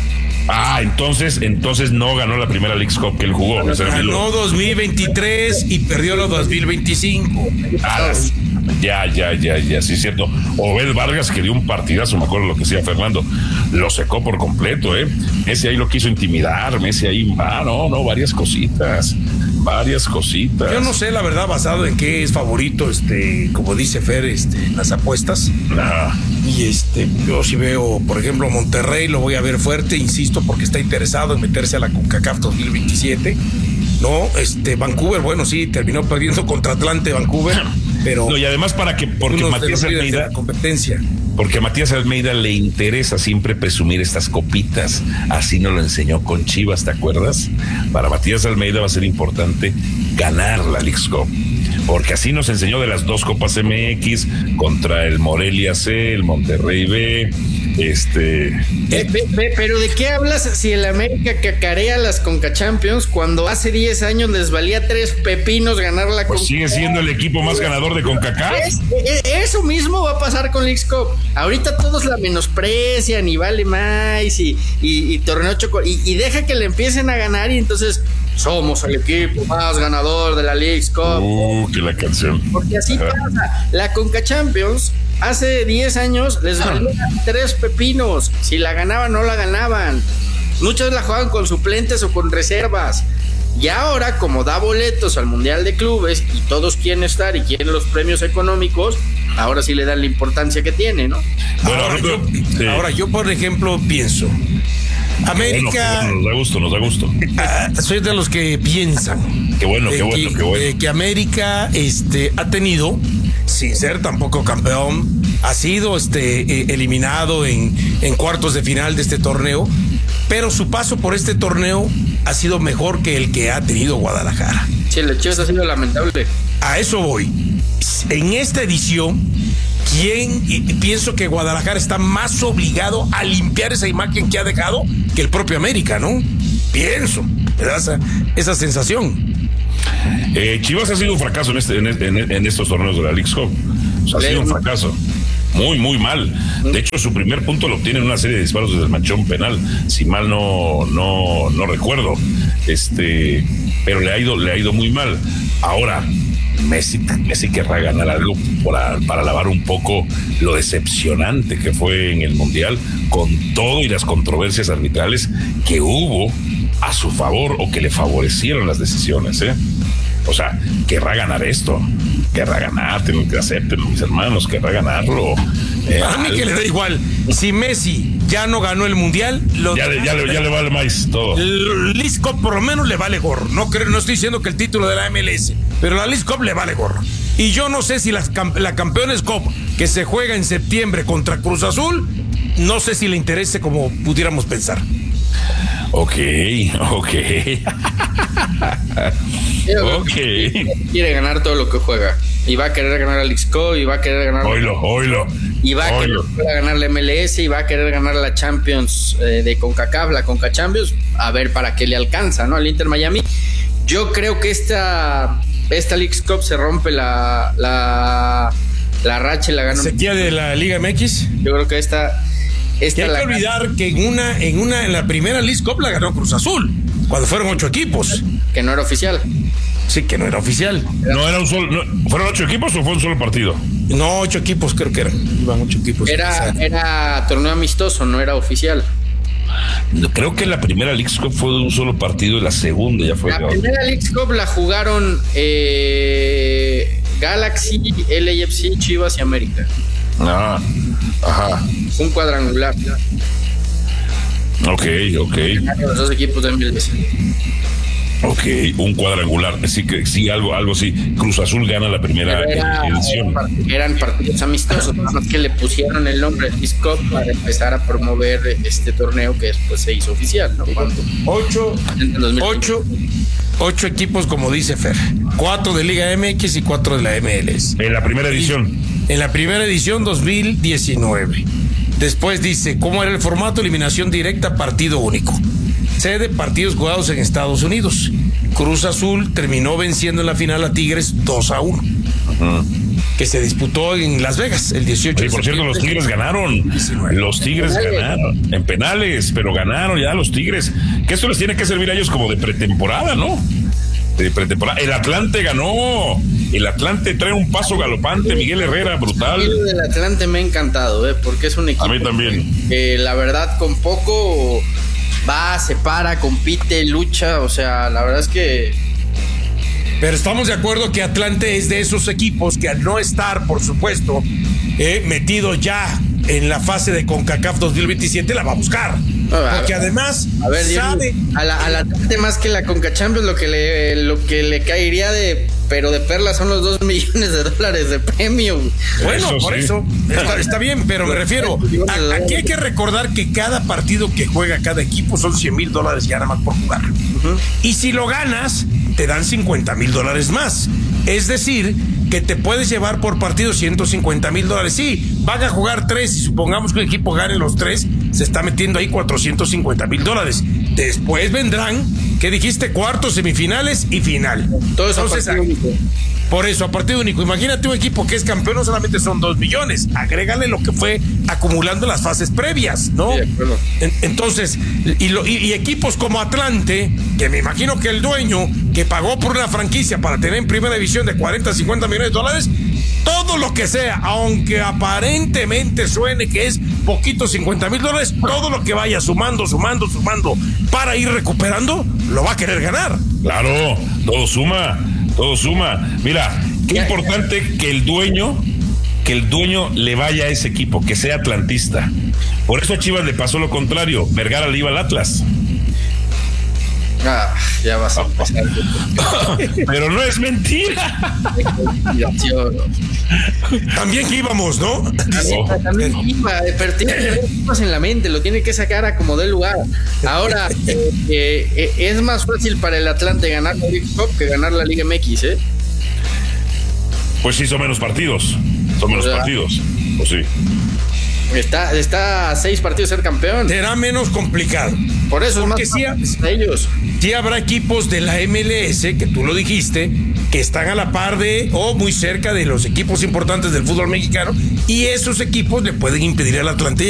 Ah, entonces, entonces no ganó la primera Leagues Cup que él jugó. Ganó, ganó dos mil veintitrés y perdió los dos mil veinticinco. Ah, ya, ya, ya, ya, sí es cierto. Obed Vargas, que dio un partidazo, me acuerdo lo que decía Fernando, lo secó por completo, ¿eh? Messi ahí lo quiso intimidar, Messi ahí, ah, no, no, varias cositas, varias cositas. Yo no sé, la verdad, basado en qué es favorito, este, como dice Fer, este, en las apuestas. Ah. Y este, yo sí veo, por ejemplo, Monterrey lo voy a ver fuerte, insisto, porque está interesado en meterse a la CONCACAF dos mil veintisiete. No, este, Vancouver, bueno, sí, terminó perdiendo contra Atlante Vancouver, pero... No, y además para que, porque Matías Almeida... competencia. Porque a Matías Almeida le interesa siempre presumir estas copitas, así nos lo enseñó con Chivas, ¿te acuerdas? Para Matías Almeida va a ser importante ganar la Leagues Cup, porque así nos enseñó de las dos Copas M X contra el Morelia C, el Monterrey B, este... Eh, pe, pe, pero ¿de qué hablas si el América cacarea las Conca Champions cuando hace diez años les valía tres pepinos ganar la Pues Conca? sigue siendo el equipo más ganador de CONCACAF. Es, es, eso mismo va a pasar con Leagues Cup. Ahorita todos la menosprecian y vale más y, y, y torneo choco y, y deja que le empiecen a ganar y entonces somos el equipo más ganador de la Leagues Cup. Uh, que la canción. Porque así Ajá. pasa. La Conca Champions hace diez años les valía tres pepinos. Si la ganaban, no la ganaban. Muchos la juegan con suplentes o con reservas. Y ahora, como da boletos al Mundial de Clubes y todos quieren estar y quieren los premios económicos, ahora sí le dan la importancia que tiene, ¿no? Bueno, ahora, yo, sí. ahora yo, por ejemplo, pienso, América. Bueno, bueno, nos da gusto, nos da gusto. Uh, soy de los que piensan. Qué bueno, qué bueno, que, qué bueno. Eh, que América este, ha tenido, sin ser tampoco campeón, ha sido este, eh, eliminado en, en cuartos de final de este torneo, pero su paso por este torneo ha sido mejor que el que ha tenido Guadalajara. Sí, el Chivas ha sido lamentable. A eso voy. En esta edición, ¿quién? Y pienso que Guadalajara está más obligado a limpiar esa imagen que ha dejado que el propio América, ¿no? Pienso, me da esa, esa sensación. Eh, Chivas ha sido un fracaso en, este, en, en, en estos torneos de la Leagues Cup. O sea, ha sido un fracaso. Muy, muy mal. De hecho, su primer punto lo obtiene en una serie de disparos desde el manchón penal, si mal no, no, no recuerdo. Este, pero le ha ido, le ha ido muy mal. Ahora, Messi, Messi querrá ganar algo para, para lavar un poco lo decepcionante que fue en el Mundial, con todo y las controversias arbitrales que hubo a su favor o que le favorecieron las decisiones, ¿eh? O sea, querrá ganar esto, querrá ganar, tengo que aceptarlo, mis hermanos, querrá ganarlo. Eh, a mí algo. Que le da igual. Si Messi ya no ganó el Mundial, lo ya, le, ya, le, ya le vale más todo. El Leagues Cup por lo menos le vale gorro. No, creo, no estoy diciendo que el título de la M L S, pero la Leagues Cup le vale gorro. Y yo no sé si la, la Campeones Cup que se juega en septiembre contra Cruz Azul, no sé si le interese como pudiéramos pensar. Ok, ok. Ok. Quiere ganar todo lo que juega. Y va a querer ganar al X-Co, y va a querer ganar. Oilo, oilo. Y va a oilo. querer ganar la M L S, y va a querer ganar la Champions eh, de CONCACAF, la CONCA Champions. A ver para qué le alcanza, ¿no? Al Inter Miami. Yo creo que esta, esta Leagues Cup se rompe la, la, la racha y la gana. ¿Sequía de la Liga M X? Yo creo que esta. esta que hay la que olvidar gana. que en una, en una, en la primera Leagues Cup la ganó Cruz Azul, cuando fueron ocho equipos. Que no era oficial. Sí, que no era oficial. No era un solo. No, ¿fueron ocho equipos o fue un solo partido? No, ocho equipos creo que eran. Iban ocho equipos. Era, era torneo amistoso, no era oficial. Creo que la primera Leagues Cup fue de un solo partido y la segunda ya fue. La primera Leagues Cup la jugaron eh, Galaxy, L A F C, Chivas y América. Ah, ajá. Un cuadrangular. Ok, ok. Los dos equipos de M L S. Ok, un cuadrangular. Sí, que sí, algo, algo así. Cruz Azul gana la primera Era, edición. Eran partidos amistosos, nada más que le pusieron el nombre Leagues Cup para empezar a promover este torneo que después se hizo oficial, ¿no? Cuando Ocho, ocho, ocho equipos, como dice Fer. Cuatro de Liga M X y cuatro de la M L S. En la primera edición. En la primera edición dos mil diecinueve. Después dice, ¿cómo era el formato? Eliminación directa, partido único. Sede, partidos jugados en Estados Unidos. Cruz Azul terminó venciendo en la final a Tigres dos a uno. Uh-huh. Que se disputó en Las Vegas el dieciocho. Oye, por cierto, los Tigres ganaron. Los Tigres ganaron. En penales, pero ganaron ya los Tigres. Que esto les tiene que servir a ellos como de pretemporada, ¿no? De pretemporada. El Atlante ganó. El Atlante trae un paso galopante. Miguel Herrera, brutal. El del Atlante me ha encantado, ¿eh? Porque es un equipo. A mí también. Que, que la verdad, con poco va, se para, compite, lucha. O sea, la verdad es que. Pero estamos de acuerdo que Atlante es de esos equipos que al no estar, por supuesto, eh, metido ya en la fase de CONCACAF dos mil veintisiete, la va a buscar. A Porque ver, además a ver, sabe a la, a la Atlante más que la CONCA Champions lo que le lo que le caería de pero de perlas son los dos millones de dólares de premio. Bueno, eso por sí. eso está, está bien, pero me refiero a, aquí hay que recordar que cada partido que juega cada equipo son cien mil dólares ya nada más por jugar. Uh-huh. Y si lo ganas, te dan cincuenta mil dólares más. Es decir, que te puedes llevar por partido ciento cincuenta mil dólares. Sí, van a jugar tres y supongamos que el equipo gane los tres, se está metiendo ahí cuatrocientos cincuenta mil dólares. Después vendrán, ¿qué dijiste? Cuartos, semifinales y final. Todo eso Entonces, a partido único. Por eso, a partido único. Imagínate un equipo que es campeón, no solamente son dos millones, agrégale lo que fue acumulando las fases previas, ¿no? Sí, bueno. en, entonces, y, lo, y, y equipos como Atlante, que me imagino que el dueño que pagó por una franquicia para tener en primera división de cuarenta, cincuenta millones de dólares, todo lo que sea, aunque aparentemente suene que es poquito, cincuenta mil dólares, todo lo que vaya sumando, sumando, sumando para ir recuperando, lo va a querer ganar. Claro, todo suma, todo suma. Mira, qué importante que el dueño, que el dueño le vaya a ese equipo, que sea atlantista. Por eso a Chivas le pasó lo contrario. Vergara le iba al Atlas. Ah, ya vas a pasar. Pero no es mentira. También que íbamos, ¿no? También, también iba, pero tiene que tener cosas en la mente, lo tiene que sacar a como dé lugar. Ahora, eh, eh, es más fácil para el Atlante ganar la League Cup que ganar la Liga M X, ¿eh? Pues sí, son menos partidos. Son menos O sea, partidos. Pues sí. Está, está a seis partidos ser campeón. Será menos complicado. Por eso Porque es más sí, fácil para ellos. Sí habrá equipos de la M L S, que tú lo dijiste, que están a la par de o muy cerca de los equipos importantes del fútbol mexicano, y esos equipos le pueden impedir al Atlante